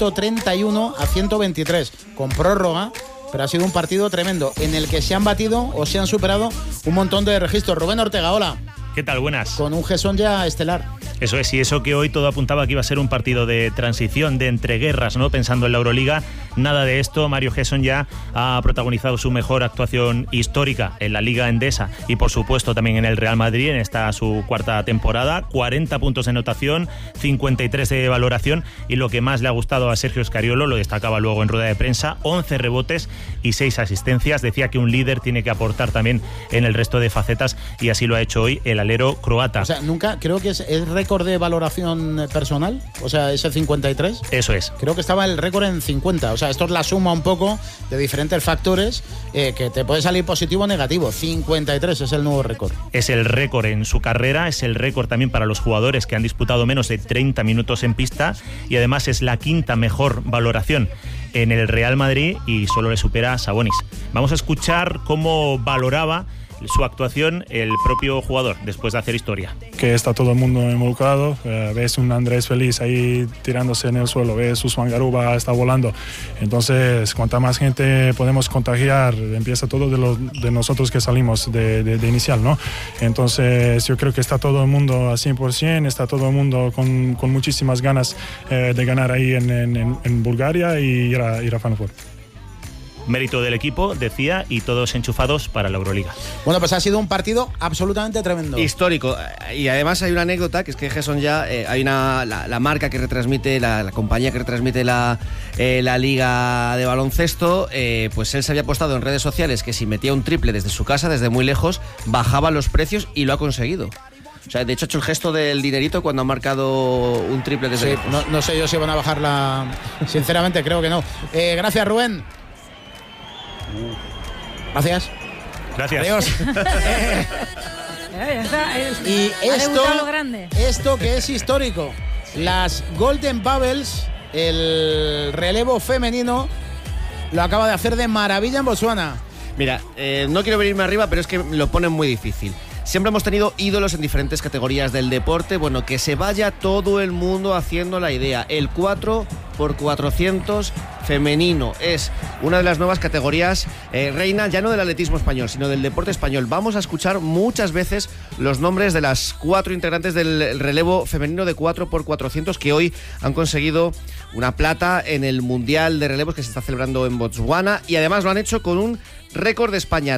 131-123 con prórroga, pero ha sido un partido tremendo en el que se han batido o se han superado un montón de registros. Rubén Ortega, hola. ¿Qué tal? Buenas. Con un Gesson ya estelar. Eso es, y eso que hoy todo apuntaba que iba a ser un partido de transición, de entreguerras, ¿no? Pensando en la Euroliga, nada de esto. Mario Gesson ya ha protagonizado su mejor actuación histórica en la Liga Endesa y por supuesto también en el Real Madrid, en esta su 4ª temporada. 40 puntos de anotación, 53 de valoración, y lo que más le ha gustado a Sergio Scariolo, lo destacaba luego en rueda de prensa, 11 rebotes y 6 asistencias. Decía que un líder tiene que aportar también en el resto de facetas y así lo ha hecho hoy el alero croata. O sea, nunca, creo que es el récord de valoración personal, o sea, ese 53. Eso es. Creo que estaba el récord en 50, o sea, esto es la suma un poco de diferentes factores que te puede salir positivo o negativo. 53 es el nuevo récord. Es el récord en su carrera, es el récord también para los jugadores que han disputado menos de 30 minutos en pista y además es la 5ª mejor valoración en el Real Madrid y solo le supera a Sabonis. Vamos a escuchar cómo valoraba su actuación el propio jugador después de hacer historia. Que está todo el mundo involucrado, ves un Andrés Feliz ahí tirándose en el suelo, ves Usman Garuba está volando, entonces cuanta más gente podemos contagiar, empieza todo de nosotros que salimos de inicial, ¿no? Entonces yo creo que está todo el mundo a 100%, está todo el mundo con muchísimas ganas de ganar ahí en Bulgaria y ir a Final Four. Mérito del equipo, decía, y todos enchufados para la Euroliga. Bueno, pues ha sido un partido absolutamente tremendo. Histórico. Y además hay una anécdota, que es que Gesson ya, hay la marca que retransmite, la compañía que retransmite la liga de baloncesto, pues él se había postado en redes sociales que si metía un triple desde su casa, desde muy lejos, bajaban los precios y lo ha conseguido. O sea, de hecho ha hecho el gesto del dinerito cuando ha marcado un triple desde lejos. No sé yo si van a bajarla, sinceramente creo que no. Gracias, Rubén. Gracias. Gracias. Adiós. Y esto que es histórico, las Golden Bubbles, el relevo femenino, lo acaba de hacer de maravilla en Botsuana. Mira, no quiero venirme arriba, pero es que lo ponen muy difícil. Siempre hemos tenido ídolos en diferentes categorías del deporte. Bueno, que se vaya todo el mundo haciendo la idea. El 4x400 femenino es una de las nuevas categorías reina, ya no del atletismo español, sino del deporte español. Vamos a escuchar muchas veces los nombres de las 4 integrantes del relevo femenino de 4x400 que hoy han conseguido una plata en el Mundial de Relevos que se está celebrando en Botswana, y además lo han hecho con un récord de España,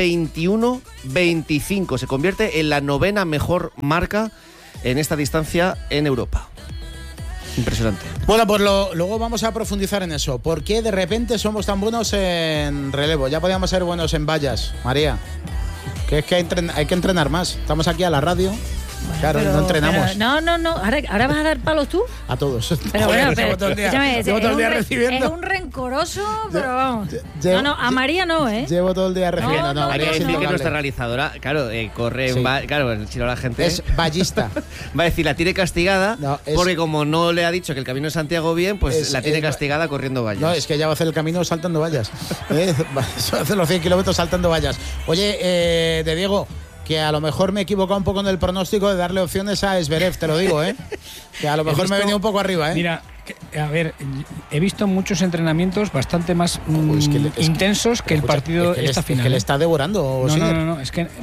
3:21:25. Se convierte en la 9ª mejor marca en esta distancia en Europa. Impresionante. Bueno, pues luego vamos a profundizar en eso. ¿Por qué de repente somos tan buenos en relevo? Ya podíamos ser buenos en vallas, María. Que es que hay que entrenar más. Estamos aquí a la radio. Claro, no entrenamos. No. ¿Ahora vas a dar palos tú? A todos. Pero bueno, llevo todo el día recibiendo. Es un rencoroso, pero vamos. A María no, ¿eh? Llevo todo el día recibiendo. No, María es que nuestra realizadora, claro, corre en claro, si no la gente es ballista. Va a decir, la tiene castigada, porque como no le ha dicho que el Camino de Santiago bien, pues la tiene castigada corriendo vallas. No, es que ella va a hacer el camino saltando vallas. Va a hacer los 100 kilómetros saltando vallas. Oye, de Diego, que a lo mejor me he equivocado un poco en el pronóstico de darle opciones a Zverev, te lo digo, que a lo mejor me he venido un poco arriba, Mira, a ver, he visto muchos entrenamientos bastante más intensos que el partido esta final. Es que le está devorando. No, es que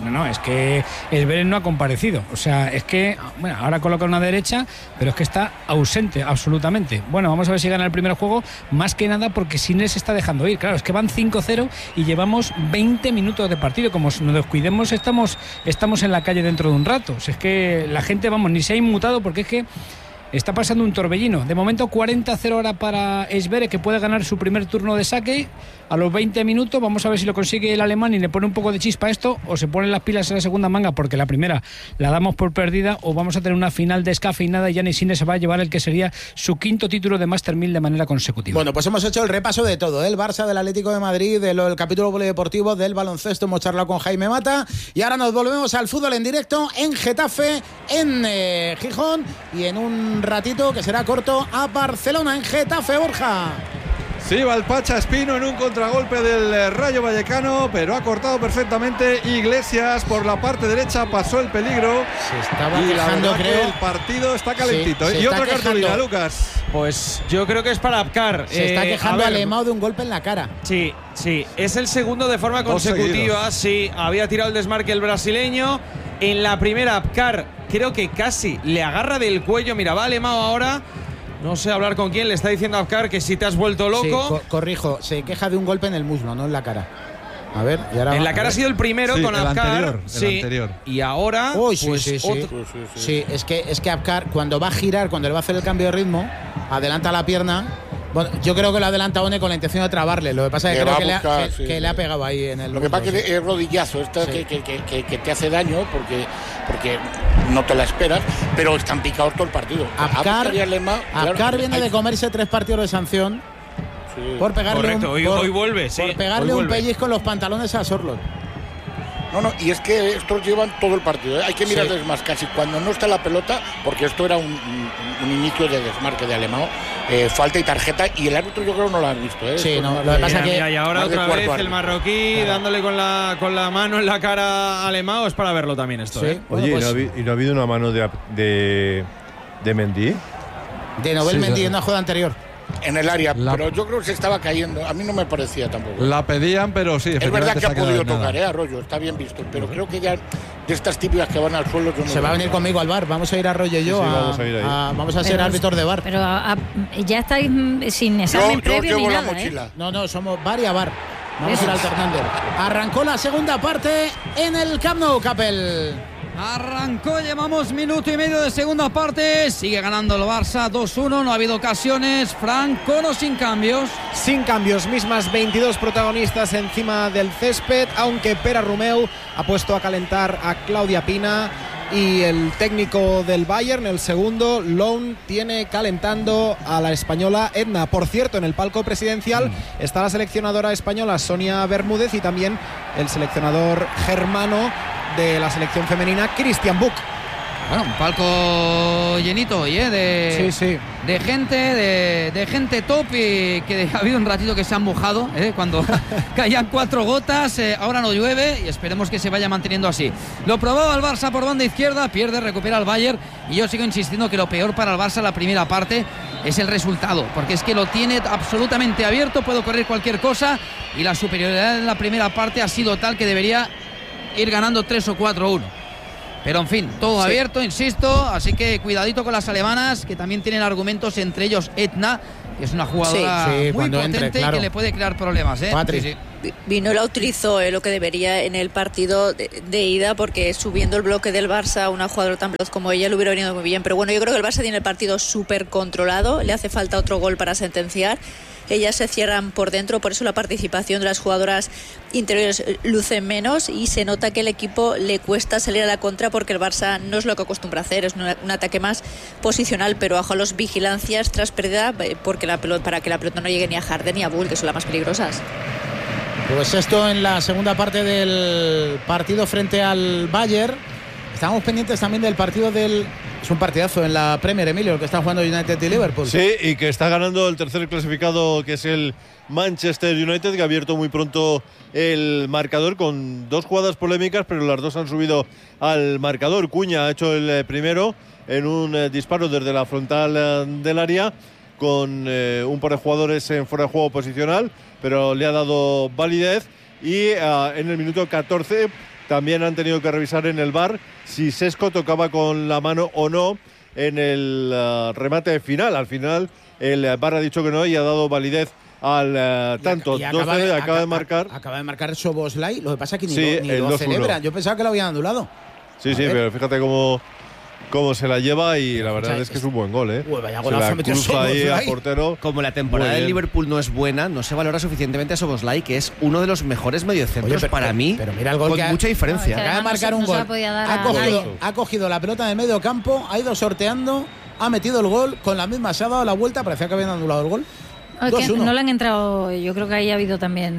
Zverev no ha comparecido. O sea, es que, bueno, ahora coloca una derecha, pero es que está ausente absolutamente. Bueno, vamos a ver si gana el primer juego, más que nada porque Sinner se está dejando ir. Claro, es que van 5-0 y llevamos 20 minutos de partido. Como nos descuidemos, estamos en la calle dentro de un rato. O sea, es que la gente, vamos, ni se ha inmutado porque es que está pasando un torbellino. De momento 40-0 ahora para Zverev, que puede ganar su primer turno de saque a los 20 minutos. Vamos a ver si lo consigue el alemán y le pone un poco de chispa a esto, o se ponen las pilas en la segunda manga porque la primera la damos por perdida, o vamos a tener una final descafeinada y Jannik Sinner se va a llevar el que sería su 5º título de Master 1000 de manera consecutiva. Bueno, pues hemos hecho el repaso de todo, el Barça, del Atlético de Madrid, del capítulo polideportivo, del baloncesto. Hemos charlado con Jaime Mata y ahora nos volvemos al fútbol en directo en Getafe, en Gijón, y en un ratito, que será corto, a Barcelona, en Getafe, Borja. Sí, va el Pacha Espino en un contragolpe del Rayo Vallecano, pero ha cortado perfectamente Iglesias por la parte derecha, pasó el peligro. Se estaba y quejando, la creo. El partido está calentito. Y otra cartulina, Lucas. Pues yo creo que es para Apcar. Se está quejando Alemão de un golpe en la cara. Sí, es el segundo de forma consecutiva. Sí, había tirado el desmarque el brasileño. En la primera, Apcar creo que casi le agarra del cuello. Mira, va Alemão ahora. No sé hablar con quién, le está diciendo a Apcar que si te has vuelto loco. Sí, corrijo, se queja de un golpe en el muslo, no en la cara. A ver, y ahora en la cara ha sido el primero con Apcar. El anterior. Y ahora. Sí, es que Apcar, cuando va a girar, cuando le va a hacer el cambio de ritmo, adelanta la pierna. Bueno, yo creo que lo adelanta One con la intención de trabarle. Lo que pasa es que creo que le ha pegado ahí en el. Lo que pasa es que es rodillazo, que te hace daño porque no te la esperas, pero están picados todo el partido. Apcar viene de comerse 3 partidos de sanción por pegarle hoy vuelve, por pegarle un pellizco en los pantalones a Sorloth. No, y es que estos llevan todo el partido. Hay que mirarles más casi cuando no está la pelota, porque esto era un inicio de desmarque de Alemão, falta y tarjeta, y el árbitro yo creo no lo han visto. Sí, no, lo que pasa que y ahora otra vez el marroquí dándole con la mano en la cara a Alemão, es para verlo también esto. Sí. Oye, pues, ¿y no ha habido una mano de Mendy? De Nobel Mendy en una jugada anterior. En el área, pero yo creo que se estaba cayendo. A mí no me parecía tampoco. La pedían, pero sí. Es verdad que ha podido tocar, Arroyo, está bien visto. Pero creo que ya de estas típicas que van al suelo. Yo no se va a venir conmigo al bar. Vamos a ir Arroyo y yo. Vamos a ser árbitros de bar. Pero ya estáis sin examen previo ni nada. No, somos bar y a bar. Vamos a ir alternando. Arrancó la segunda parte en el Camp Nou, Capel. Arrancó, llevamos minuto y medio de segunda parte. Sigue ganando el Barça 2-1. No ha habido ocasiones. Fran, con o sin cambios. Sin cambios, mismas 22 protagonistas encima del césped, aunque Pere Romeu ha puesto a calentar a Claudia Pina. Y el técnico del Bayern, el segundo, Lown, tiene calentando a la española Edna. Por cierto, en el palco presidencial está la seleccionadora española Sonia Bermúdez y también el seleccionador germano de la selección femenina, Christian Buch. Bueno, un palco llenito hoy, de gente, de gente top, y que ha habido un ratito que se han mojado, cuando caían 4 gotas, ahora no llueve y esperemos que se vaya manteniendo así. Lo probaba el Barça por banda izquierda, pierde, recupera el Bayern, y yo sigo insistiendo que lo peor para el Barça la primera parte es el resultado, porque es que lo tiene absolutamente abierto, puede ocurrir cualquier cosa, y la superioridad en la primera parte ha sido tal que debería ir ganando 3 o 4-1. Pero en fin, todo abierto, insisto, así que cuidadito con las alemanas, que también tienen argumentos, entre ellos Etna, que es una jugadora muy potente y que le puede crear problemas. Vinola utilizó lo que debería en el partido de ida, porque subiendo el bloque del Barça, una jugadora tan veloz como ella le hubiera venido muy bien. Pero bueno, yo creo que el Barça tiene el partido súper controlado, le hace falta otro gol para sentenciar. Ellas se cierran por dentro, por eso la participación de las jugadoras interiores luce menos, y se nota que el equipo le cuesta salir a la contra, porque el Barça no es lo que acostumbra hacer, es un ataque más posicional, pero bajo las vigilancias tras pérdida, porque para que la pelota no llegue ni a Harden ni a Bull, que son las más peligrosas. Pues esto en la segunda parte del partido frente al Bayern. Estamos pendientes también del partido es un partidazo en la Premier, Emilio, el que está jugando United y Liverpool. Sí, y que está ganando el tercer clasificado, que es el Manchester United, que ha abierto muy pronto el marcador con 2 jugadas polémicas, pero las 2 han subido al marcador. Cuña ha hecho el primero en un disparo desde la frontal del área, con un par de jugadores en fuera de juego posicional, pero le ha dado validez, y en el minuto 14 también han tenido que revisar en el VAR si Sesco tocaba con la mano o no en el remate final. Al final el VAR ha dicho que no y ha dado validez al tanto. Acaba de marcar Szoboszlai. Lo que pasa es que ni lo celebran. Yo pensaba que lo habían anulado. Sí, pero fíjate cómo se la lleva, y la verdad es que es un buen gol, Vaya se la cruza ahí al portero. Como la temporada del Liverpool no es buena, no se valora suficientemente a Szoboszlai, que es uno de los mejores mediocentros para mí, pero mira el gol, con mucha diferencia. Acaba de marcar un gol. Ha cogido la pelota de medio campo, ha ido sorteando, ha metido el gol, con la misma se ha dado la vuelta, parecía que habían anulado el gol. No le han entrado, yo creo que ahí ha habido también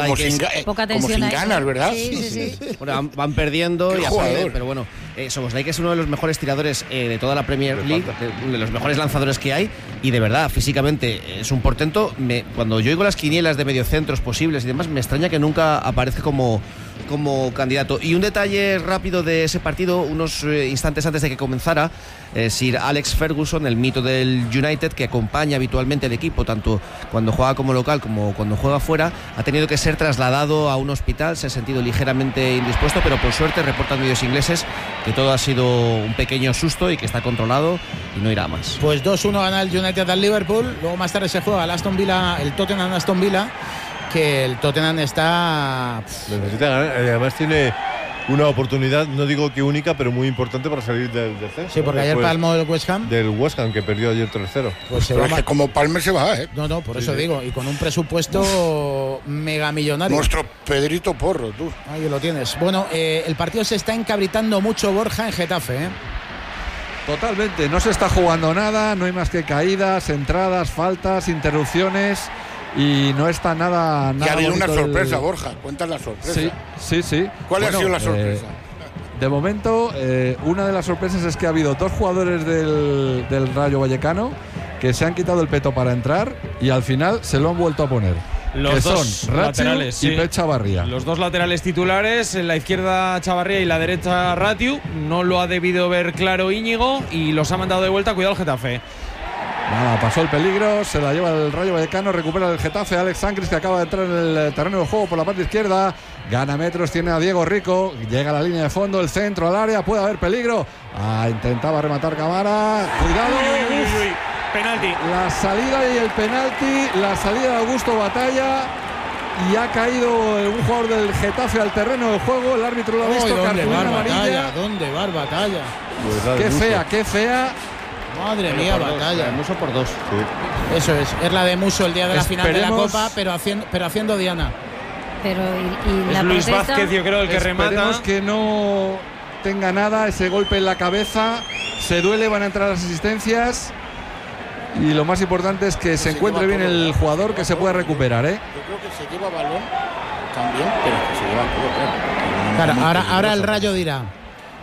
poca tensión. Como sin ganas, ¿verdad? Sí. Bueno, van perdiendo y pero bueno, Szoboszlai, que es uno de los mejores tiradores de toda la Premier League, de los mejores lanzadores que hay, y de verdad, físicamente es un portento. Cuando yo oigo las quinielas de mediocentros posibles y demás, me extraña que nunca aparezca como candidato. Y un detalle rápido de ese partido, unos instantes antes de que comenzara, Sir Alex Ferguson, el mito del United, que acompaña habitualmente al equipo tanto cuando juega como local como cuando juega fuera, ha tenido que ser trasladado a un hospital. Se ha sentido ligeramente indispuesto, pero por suerte reportan medios ingleses que todo ha sido un pequeño susto y que está controlado y no irá más. Pues 2-1 gana el United al Liverpool. Luego más tarde se juega el Tottenham Aston Villa, que el Tottenham está... necesita ganar, además tiene una oportunidad, no digo que única, pero muy importante para salir del descenso. Sí, porque ayer palmó el West Ham. Del West Ham, que perdió ayer 3-0. Pues es que como Palmer se va, No, por eso digo, y con un presupuesto megamillonario. Nuestro Pedrito Porro, tú. Ahí lo tienes. Bueno, el partido se está encabritando mucho, Borja, en Getafe, Totalmente, no se está jugando nada, no hay más que caídas, entradas, faltas, interrupciones, y no está nada. Y ha habido una sorpresa, Borja. Cuéntanos la sorpresa. Sí. ¿Cuál ha sido la sorpresa? De momento, una de las sorpresas es que ha habido 2 jugadores del Rayo Vallecano que se han quitado el peto para entrar y al final se lo han vuelto a poner. Los dos son laterales y Pep Chavarría. Los 2 laterales titulares, en la izquierda Chavarría y la derecha Ratiu. No lo ha debido ver claro Íñigo y los ha mandado de vuelta. Cuidado el Getafe. Nada, pasó el peligro, se la lleva el Rayo Vallecano, recupera el Getafe. Alex Sancris, que acaba de entrar en el terreno de juego por la parte izquierda, gana metros, tiene a Diego Rico, llega a la línea de fondo, el centro al área, puede haber peligro. Intentaba rematar Camara, cuidado. Penalti. La salida y el penalti, la salida de Augusto Batalla, y ha caído un jugador del Getafe al terreno de juego. El árbitro lo ha visto, cartulina amarilla. ¿Dónde va Batalla? Qué fea. Madre mía, Batalla. Muso por 2. Sí. Eso es la de Muso el día de la final de la Copa, pero haciendo Diana. Pero y es la Luis protesta? Vázquez, yo creo, el que remata. Esperemos que no tenga nada, ese golpe en la cabeza. Se duele, van a entrar las asistencias. Y lo más importante es que se encuentre bien el jugador, que se pueda recuperar, Yo creo que se lleva balón también, pero que se lleva todo, Claro, ahora el Rayo dirá: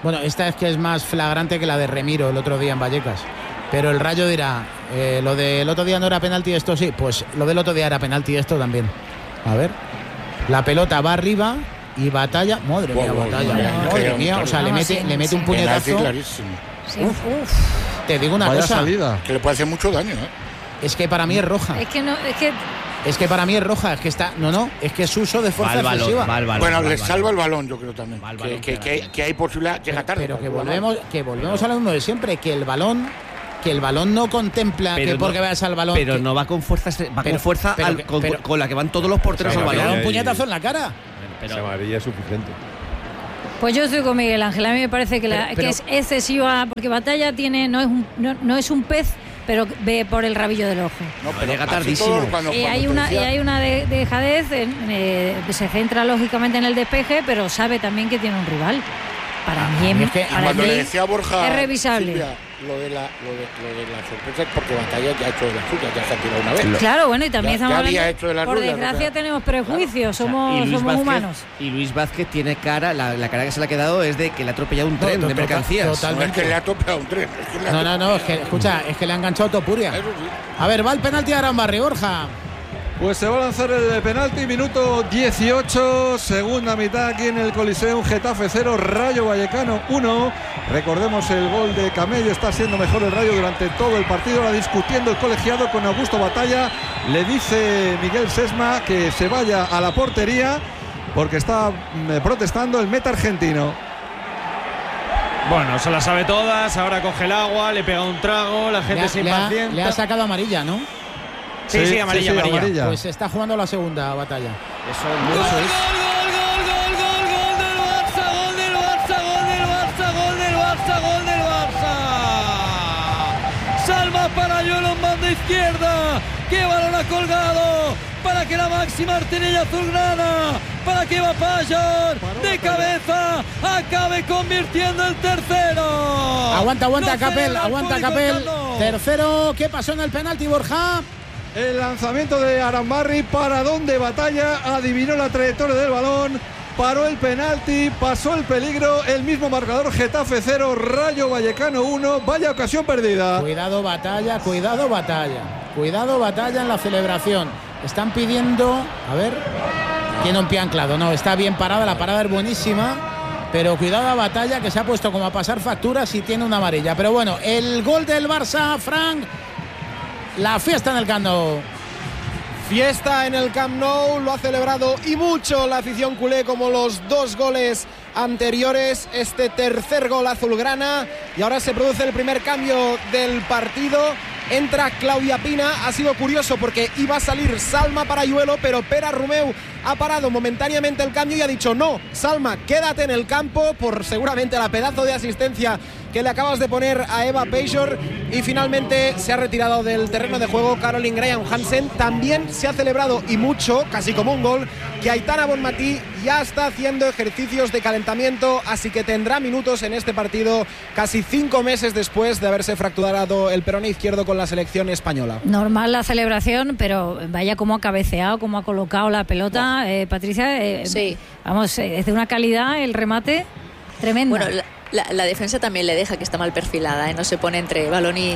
Bueno, esta es que es más flagrante que la de Remiro el otro día en Vallecas. Pero el Rayo dirá, lo del otro día no era penalti, esto sí. Pues lo del otro día era penalti, esto también. A ver. La pelota va arriba y Batalla. Madre mía, Batalla. Madre mía. O sea, le mete un puñetazo. Sí. Uf. Te digo una Vaya cosa. salida. Que le puede hacer mucho daño, Es que para mí es roja. Es que para mí es roja, es que está. No, es que es uso de fuerza excesiva. Bueno, le salva el balón, yo creo también. Que hay posibilidad, llega tarde. Pero que volvemos a lo mismo de siempre, que el balón no contempla que porque veas al balón. Pero no va con fuerza, con la que van todos los porteros al balón. Un puñetazo en la cara. Esa amarilla es suficiente. Pues yo estoy con Miguel Ángel. A mí me parece que es excesiva, porque Batalla no es un pez, pero ve por el rabillo del ojo. No, pero llega tardísimo. Y hay una dejadez, se centra lógicamente en el despeje, pero sabe también que tiene un rival. Para mí, cuando le decía a Borja, es revisable. Silvia, lo de la sorpresa es porque Batalla ya ha hecho de la suya, ya se ha tirado una vez. Claro, bueno, y también ya estamos había hecho de las por suyas, desgracia tenemos prejuicios, somos humanos. Y Luis Vázquez tiene cara, la cara que se le ha quedado es de que le ha atropellado un tren de mercancías. Totalmente. No es que le ha atropellado un tren. No, es que, escucha, es que le ha enganchado Topuria. A ver, va el penalti a Arambarri, Borja. Pues se va a lanzar el penalti, minuto 18, segunda mitad aquí en el Coliseum, Getafe 0, Rayo Vallecano 1. Recordemos el gol de Camello, está siendo mejor el Rayo durante todo el partido, ahora discutiendo el colegiado con Augusto Batalla. Le dice Miguel Sesma que se vaya a la portería porque está protestando el meta argentino. Bueno, se la sabe todas, ahora coge el agua, le pega un trago, la gente se impacienta. Le ha sacado amarilla, ¿no? Sí, amarilla. Pues se está jugando la segunda Batalla. Gol del Barça. Salva para Yuelo en banda izquierda. ¡Qué balón ha colgado! Para que la máxima artillería azulgrana, para que Vapayar de cabeza acabe convirtiendo el tercero. Aguanta Capel. Tercero, ¿qué pasó en el penalti, Borja? El lanzamiento de Arambarri, para donde Batalla adivinó la trayectoria del balón, paró el penalti, pasó el peligro, el mismo marcador, Getafe 0, Rayo Vallecano 1, vaya ocasión perdida. Cuidado Batalla en la celebración. Están pidiendo, a ver, tiene un pie anclado, no, está bien parada, la parada es buenísima, pero cuidado a Batalla que se ha puesto como a pasar facturas y tiene una amarilla. Pero bueno, el gol del Barça, Frank. La fiesta en el Camp Nou. Fiesta en el Camp Nou, lo ha celebrado y mucho la afición culé, como los dos goles anteriores, este tercer gol azulgrana, y ahora se produce el primer cambio del partido. Entra Claudia Pina, ha sido curioso porque iba a salir Salma para Yuelo, pero Pera Romeu ha parado momentáneamente el cambio y ha dicho: no, Salma, quédate en el campo, por seguramente la pedazo de asistencia que le acabas de poner a Eva Pejor. Y finalmente se ha retirado del terreno de juego Caroline Graham Hansen. También se ha celebrado, y mucho, casi como un gol, que Aitana Bonmatí ya está haciendo ejercicios de calentamiento, así que tendrá minutos en este partido casi 5 meses después de haberse fracturado el peroné izquierdo con la selección española. Normal la celebración, pero vaya cómo ha cabeceado, cómo ha colocado la pelota, Patricia. Sí. Vamos, es de una calidad el remate tremenda. Bueno, la defensa también le deja, que está mal perfilada, no se pone entre balón y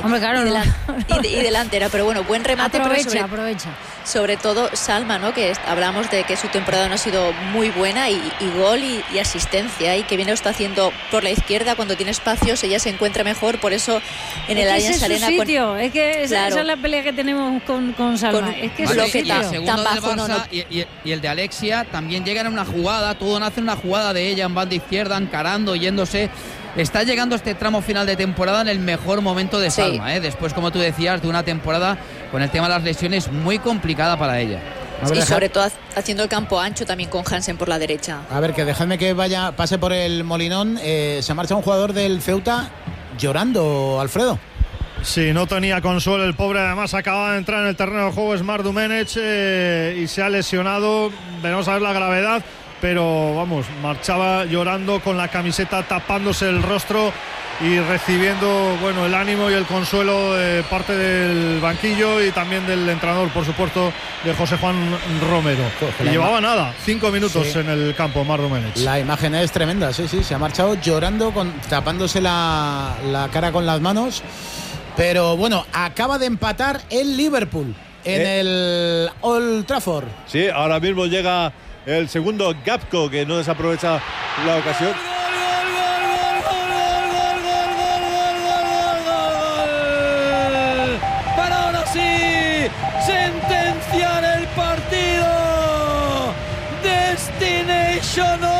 delantera, pero bueno, buen remate. Aprovecha. Sobre todo Salma, ¿no? Que hablamos de que su temporada no ha sido muy buena, y gol y asistencia, y que bien lo está haciendo por la izquierda cuando tiene espacios, ella se encuentra mejor, por eso en el Allianz Arena. Es que esa es la pelea que tenemos con Salma. Es que es su sitio. El segundo del Barça y el de Alexia también llegan a una jugada, todo nace en una jugada de ella en banda izquierda, encarando, yéndose. Está llegando este tramo final de temporada en el mejor momento de Salma, después, como tú decías, de una temporada con el tema de las lesiones muy complicada para ella. Y sobre todo haciendo el campo ancho también con Hansen por la derecha. A ver, que dejadme que pase por el Molinón. Se marcha un jugador del Ceuta llorando, Alfredo. Sí, no tenía consuelo el pobre, además acaba de entrar en el terreno de juego Smart Domenech y se ha lesionado. Veremos a ver la gravedad. pero vamos, marchaba llorando con la camiseta, tapándose el rostro y recibiendo, bueno, el ánimo y el consuelo de parte del banquillo y también del entrenador, por supuesto, de José Juan Romero. Y llevaba nada, 5 minutos en el campo, Marc Domenech. La imagen es tremenda, sí, se ha marchado llorando, tapándose la cara con las manos. Pero bueno, acaba de empatar el Liverpool en el Old Trafford. Sí, ahora mismo llega el segundo Gakpo, que no desaprovecha la ocasión. Sentenciar el partido. Destination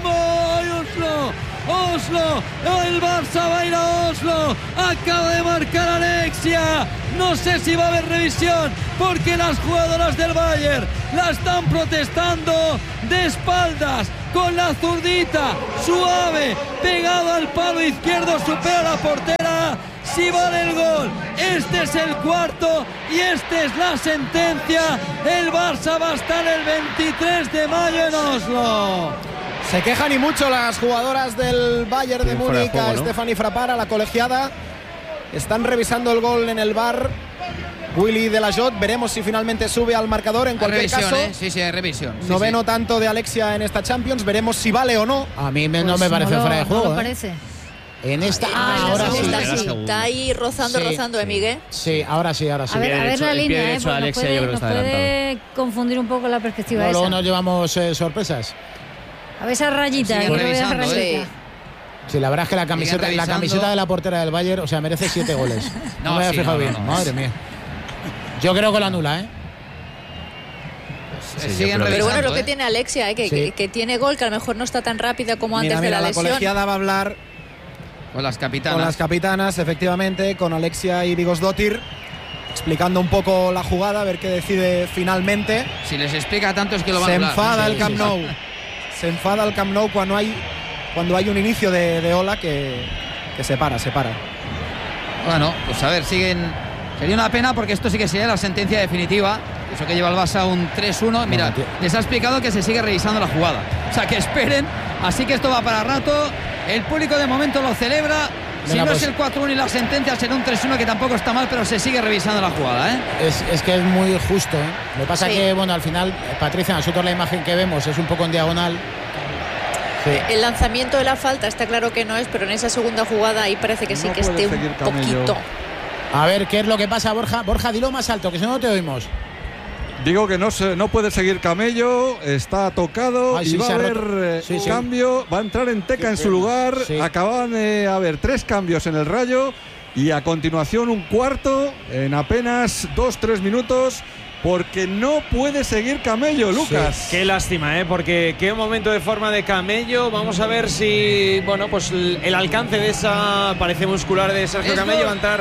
Oslo. El Barça va a ir a Oslo. Acaba de marcar Alexia. No sé si va a haber revisión porque las jugadoras del Bayern la están protestando de espaldas con la zurdita suave, pegado al palo izquierdo, supera la portera. Si vale el gol, este es el cuarto y esta es la sentencia. El Barça va a estar el 23 de mayo en Oslo. Se quejan y mucho las jugadoras del Bayern de Múnich, juego, ¿no? Stephanie Frappart, la colegiada. Están revisando el gol en el VAR. Willy de la Jot, veremos si finalmente sube al marcador. En cualquier revisión, caso, sí, hay revisión. Noveno tanto de Alexia en esta Champions. Veremos si vale o no. A mí no me parece fuera de juego. No parece. En esta ahora sí. Está ahí rozando, Miguel. Sí, ahora sí. A ver la línea, porque nos puede confundir un poco la perspectiva esa. Luego nos llevamos sorpresas. A ver esa rayita. Sí, la verdad es que la camiseta de la portera del Bayern, o sea, merece 7 goles. No me había fijado bien. Madre mía. Yo creo que lo anula, ¿eh? Pero bueno, lo que tiene Alexia, que tiene gol, que a lo mejor no está tan rápida como antes de la lesión. La colegiada va a hablar con las capitanas. Con las capitanas, efectivamente, con Alexia y Vigosdóttir, explicando un poco la jugada, a ver qué decide finalmente. Si les explica tanto es que lo van a hablar. Se enfada el Camp Nou. Se enfada el Camp Nou cuando hay un inicio de ola que se para. Bueno, pues a ver, siguen. Sería una pena porque esto sí que sería la sentencia definitiva. Eso que lleva el Barça un 3-1. Mira, les ha explicado que se sigue revisando la jugada. O sea, que esperen. Así que esto va para rato. El público de momento lo celebra. Si no es el 4-1 y la sentencia será un 3-1, que tampoco está mal, pero se sigue revisando la jugada, ¿eh? Es que es muy justo, ¿eh? Lo que pasa que, bueno, al final, Patricia, nosotros la imagen que vemos es un poco en diagonal. Sí. El lanzamiento de la falta está claro que no es, pero en esa segunda jugada ahí parece que sí que esté un poquito. A ver, ¿qué es lo que pasa, Borja? Borja, dilo más alto, que si no, no te oímos. Digo que no puede seguir Camello, está tocado y va a haber cambio, va a entrar Enteca en su lugar. Acaban de haber 3 cambios en el Rayo y a continuación un cuarto en apenas 2-3 minutos. Porque no puede seguir Camello, Lucas. Sí. Qué lástima, porque qué momento de forma de Camello. Vamos a ver si, bueno, pues el alcance de esa parece muscular de Sergio Camello va a entrar.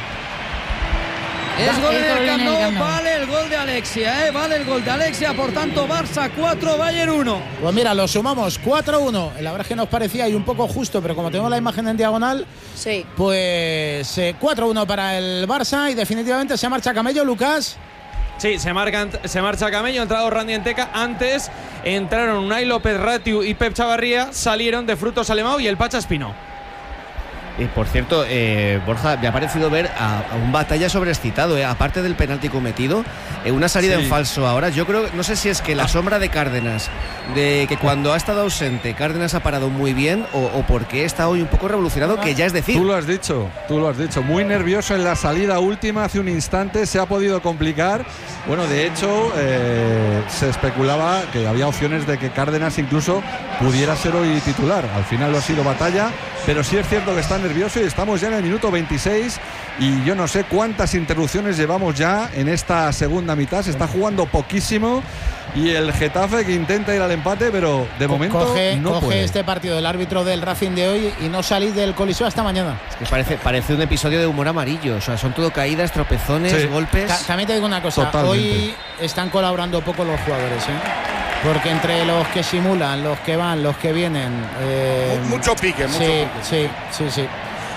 Es gol del Camp Nou, vale el gol de Alexia, vale el gol de Alexia, por tanto Barça 4, Bayern 1. Pues mira, lo sumamos 4-1. La verdad es que nos parecía ahí un poco justo, pero como tenemos la imagen en diagonal, pues 4-1 para el Barça y definitivamente se marcha Camello, Lucas. Sí, se marcha Camello, ha entrado Randy Enteca. Antes entraron Unai López Ratiu y Pep Chavarría, salieron de Frutos Alemão y el Pacha Espino. Y por cierto, Borja, me ha parecido ver a un Batalla sobreexcitado, aparte del penalti cometido, una salida en falso ahora. Yo creo, no sé si es que la sombra de Cárdenas, de que cuando ha estado ausente Cárdenas ha parado muy bien, o porque está hoy un poco revolucionado, que ya es decir. Tú lo has dicho, muy nervioso en la salida última, hace un instante se ha podido complicar. Bueno, de hecho, se especulaba que había opciones de que Cárdenas incluso pudiera ser hoy titular. Al final lo ha sido Batalla, pero sí es cierto que está nervioso y estamos ya en el minuto 26 y yo no sé cuántas interrupciones llevamos ya en esta segunda mitad. Se está jugando poquísimo y el Getafe que intenta ir al empate, pero de momento no puede. Este partido del árbitro del Racing de hoy y no salir del Coliseo hasta mañana. Es que parece un episodio de humor amarillo, o sea, son todo caídas, tropezones, golpes. También te digo una cosa, totalmente. Hoy están colaborando poco los jugadores, porque entre los que simulan, los que van, los que vienen, mucho pique, sí.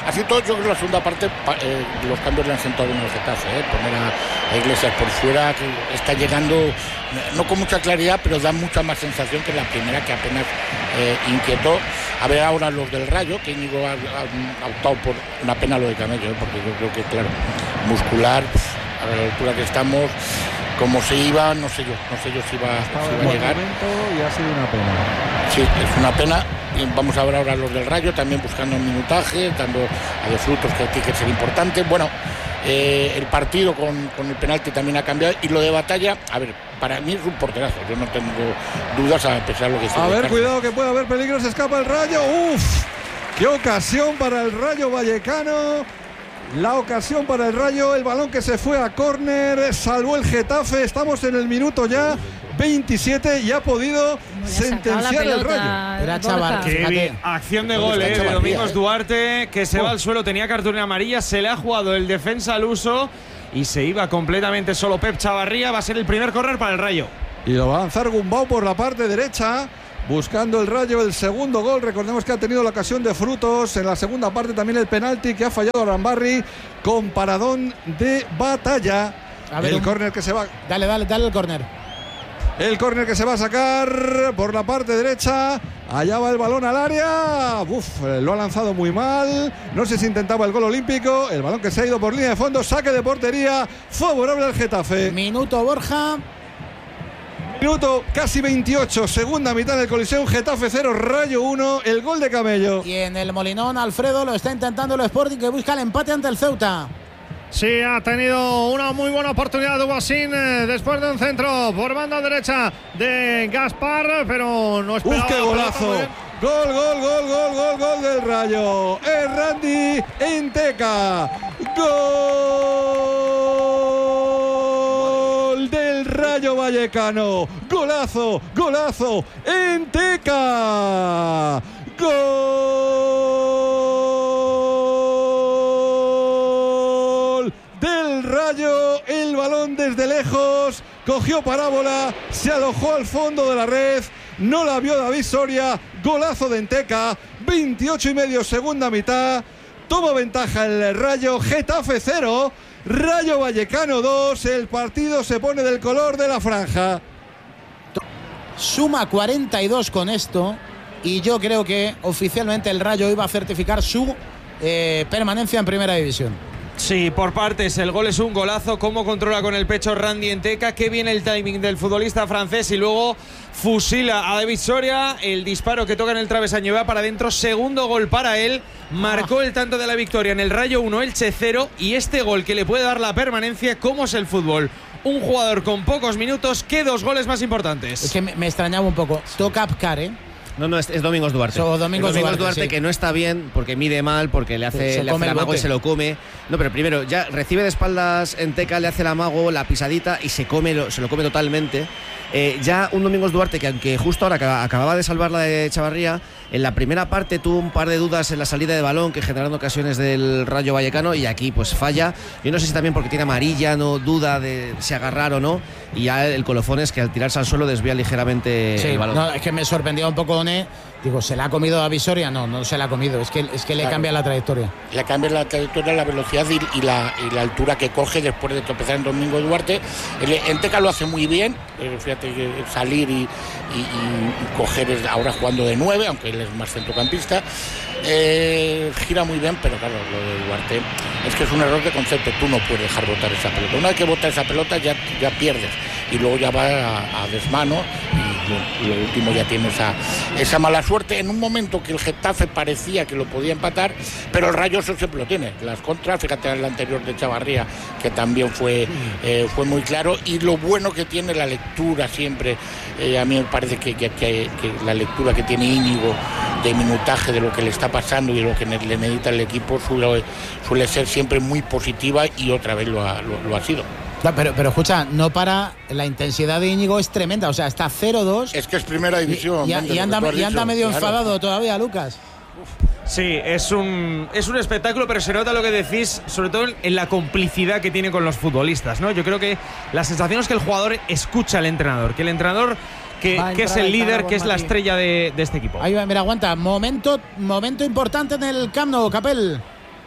Así todo, yo creo que la segunda parte los cambios le han sentado bien al Getafe, poner a Iglesias por fuera, que está llegando no con mucha claridad, pero da mucha más sensación que la primera, que apenas inquietó. A ver ahora los del Rayo, que Íñigo ha optado por una pena lo de Camello, porque yo creo que, claro, muscular, a la altura que estamos, como se iba, no sé yo si iba a llegar. Y ha sido una pena. Sí, es una pena. Y vamos a ver ahora los del Rayo, también buscando un minutaje, dando a De Frutos, que tiene que ser importante. Bueno, el partido con el penalti también ha cambiado, y lo de Batalla, a ver, para mí es un porterazo, yo no tengo dudas a pesar de lo que se A ver, cuidado que puede haber peligro, se escapa el Rayo. ¡Uf! ¡Qué ocasión para el Rayo Vallecano! La ocasión para el Rayo, el balón que se fue a córner, salvó el Getafe, estamos en el minuto ya 27 y ha podido sentenciar el Rayo. Era Chavar, qué bien. Acción de gol de Domingos Duarte, que se va al suelo, tenía cartulina amarilla, se le ha jugado el defensa al uso y se iba completamente solo Pep Chavarría. Va a ser el primer córner para el Rayo. Y lo va a lanzar Gumbau por la parte derecha, buscando el Rayo el segundo gol. Recordemos que ha tenido la ocasión de Frutos en la segunda parte, también el penalti que ha fallado Arambarri con paradón de Batalla. A ver, el córner que se va. Dale el córner. El córner que se va a sacar por la parte derecha. Allá va el balón al área. Lo ha lanzado muy mal. No sé si intentaba el gol olímpico. El balón que se ha ido por línea de fondo. Saque de portería favorable al Getafe. Minuto, Borja. Minuto casi 28. Segunda mitad del Coliseum. Getafe 0, Rayo 1. El gol de Camello. Y en el Molinón, Alfredo, lo está intentando el Sporting, que busca el empate ante el Ceuta. Sí, ha tenido una muy buena oportunidad Dubasin después de un centro por banda derecha de Gaspar, pero no esperaba. ¡Qué golazo! Gol del Rayo. Randy Enteca. Gol del Rayo Vallecano. Golazo Enteca. Gol del Rayo. El balón desde lejos cogió parábola, se alojó al fondo de la red, no la vio David Soria. Golazo de Enteca. 28,5 segunda mitad. Toma ventaja el Rayo. Getafe 0, Rayo Vallecano 2. El partido se pone del color de la franja. Suma 42 con esto, y yo creo que oficialmente el Rayo iba a certificar su permanencia en Primera División. Sí, por partes, el gol es un golazo. Cómo controla con el pecho Randy Enteca, qué bien el timing del futbolista francés, y luego fusila a David Soria. El disparo que toca en el travesaño va para adentro. Segundo gol para él. Marcó el tanto de la victoria en el Rayo 1, Elche 0. Y este gol que le puede dar la permanencia. ¿Cómo es el fútbol? Un jugador con pocos minutos, ¿qué dos goles más importantes? Es que me extrañaba un poco. Toca Apcar, No, es Domingos Duarte. Domingos Duarte, sí. Que no está bien porque mide mal, porque le hace el amago y se lo come. No, pero primero, ya recibe de espaldas Enteca, le hace el amago, la pisadita y se lo come totalmente. Ya un Domingos Duarte que, aunque justo ahora acababa de salvar la de Chavarría, en la primera parte tuvo un par de dudas en la salida de balón que generaron ocasiones del Rayo Vallecano, y aquí pues falla. Yo no sé si también porque tiene amarilla, no duda de si agarrar o no, y ya el colofón es que al tirarse al suelo desvía ligeramente el balón. No, es que me sorprendió un poco, digo, ¿se la ha comido David Soria? No se la ha comido, es que le cambia la trayectoria. Le cambia la trayectoria, la velocidad y la altura que coge después de tropezar en Domingo Duarte. Enteca lo hace muy bien, fíjate que salir y coger, ahora jugando de 9, aunque él es más centrocampista. Gira muy bien, pero claro, lo de Duarte es que es un error de concepto. Tú no puedes dejar botar esa pelota. Una vez que botas esa pelota ya pierdes, y luego ya va a desmano, y lo último ya tiene esa mala suerte en un momento que el Getafe parecía que lo podía empatar, pero el Rayo eso siempre lo tiene. Las contras, fíjate en el anterior de Chavarría, que también fue muy claro, y lo bueno que tiene la lectura siempre. A mí me parece que la lectura que tiene Íñigo de minutaje de lo que le está pasando y de lo que le necesita el equipo suele ser siempre muy positiva, y otra vez lo ha sido. Pero escucha, no para, la intensidad de Íñigo es tremenda, o sea, está 0-2. Es que es Primera División. Y anda medio enfadado todavía, Lucas. Sí, es un espectáculo, pero se nota lo que decís, sobre todo en la complicidad que tiene con los futbolistas, ¿no? Yo creo que la sensación es que el jugador escucha al entrenador, que el entrenador que es el líder, que es la estrella de este equipo. Ahí va, mira, aguanta. Momento importante en el Camp Nou, Capel.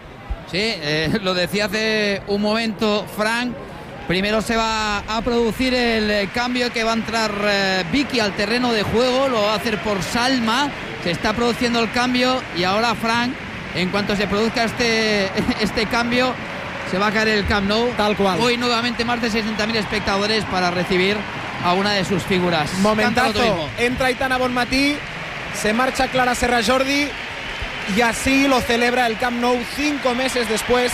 Sí, lo decía hace un momento Frank. Primero se va a producir el cambio que va a entrar Vicky al terreno de juego, lo va a hacer por Salma, se está produciendo el cambio y ahora Frank, en cuanto se produzca este cambio, se va a caer el Camp Nou. Tal cual. Hoy nuevamente más de 60.000 espectadores para recibir a una de sus figuras. Momentazo, entra Aitana Bonmatí, se marcha Clara Serra Jordi y así lo celebra el Camp Nou 5 meses después.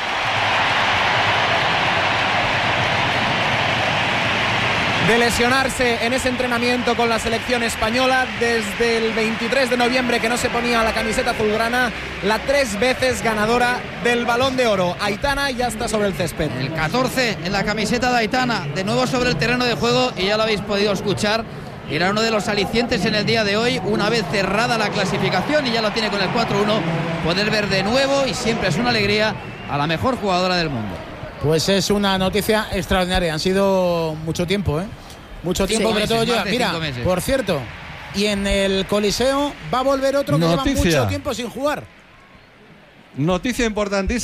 De lesionarse en ese entrenamiento con la selección española desde el 23 de noviembre que no se ponía la camiseta azulgrana, la 3 veces ganadora del Balón de Oro. Aitana ya está sobre el césped. El 14 en la camiseta de Aitana, de nuevo sobre el terreno de juego y ya lo habéis podido escuchar. Era uno de los alicientes en el día de hoy, una vez cerrada la clasificación y ya lo tiene con el 4-1, poder ver de nuevo y siempre es una alegría a la mejor jugadora del mundo. Pues es una noticia extraordinaria. Han sido mucho tiempo, mucho tiempo, pero todo llega. Mira, por cierto, y en el Coliseo va a volver otro que lleva mucho tiempo sin jugar. Noticia importantísima.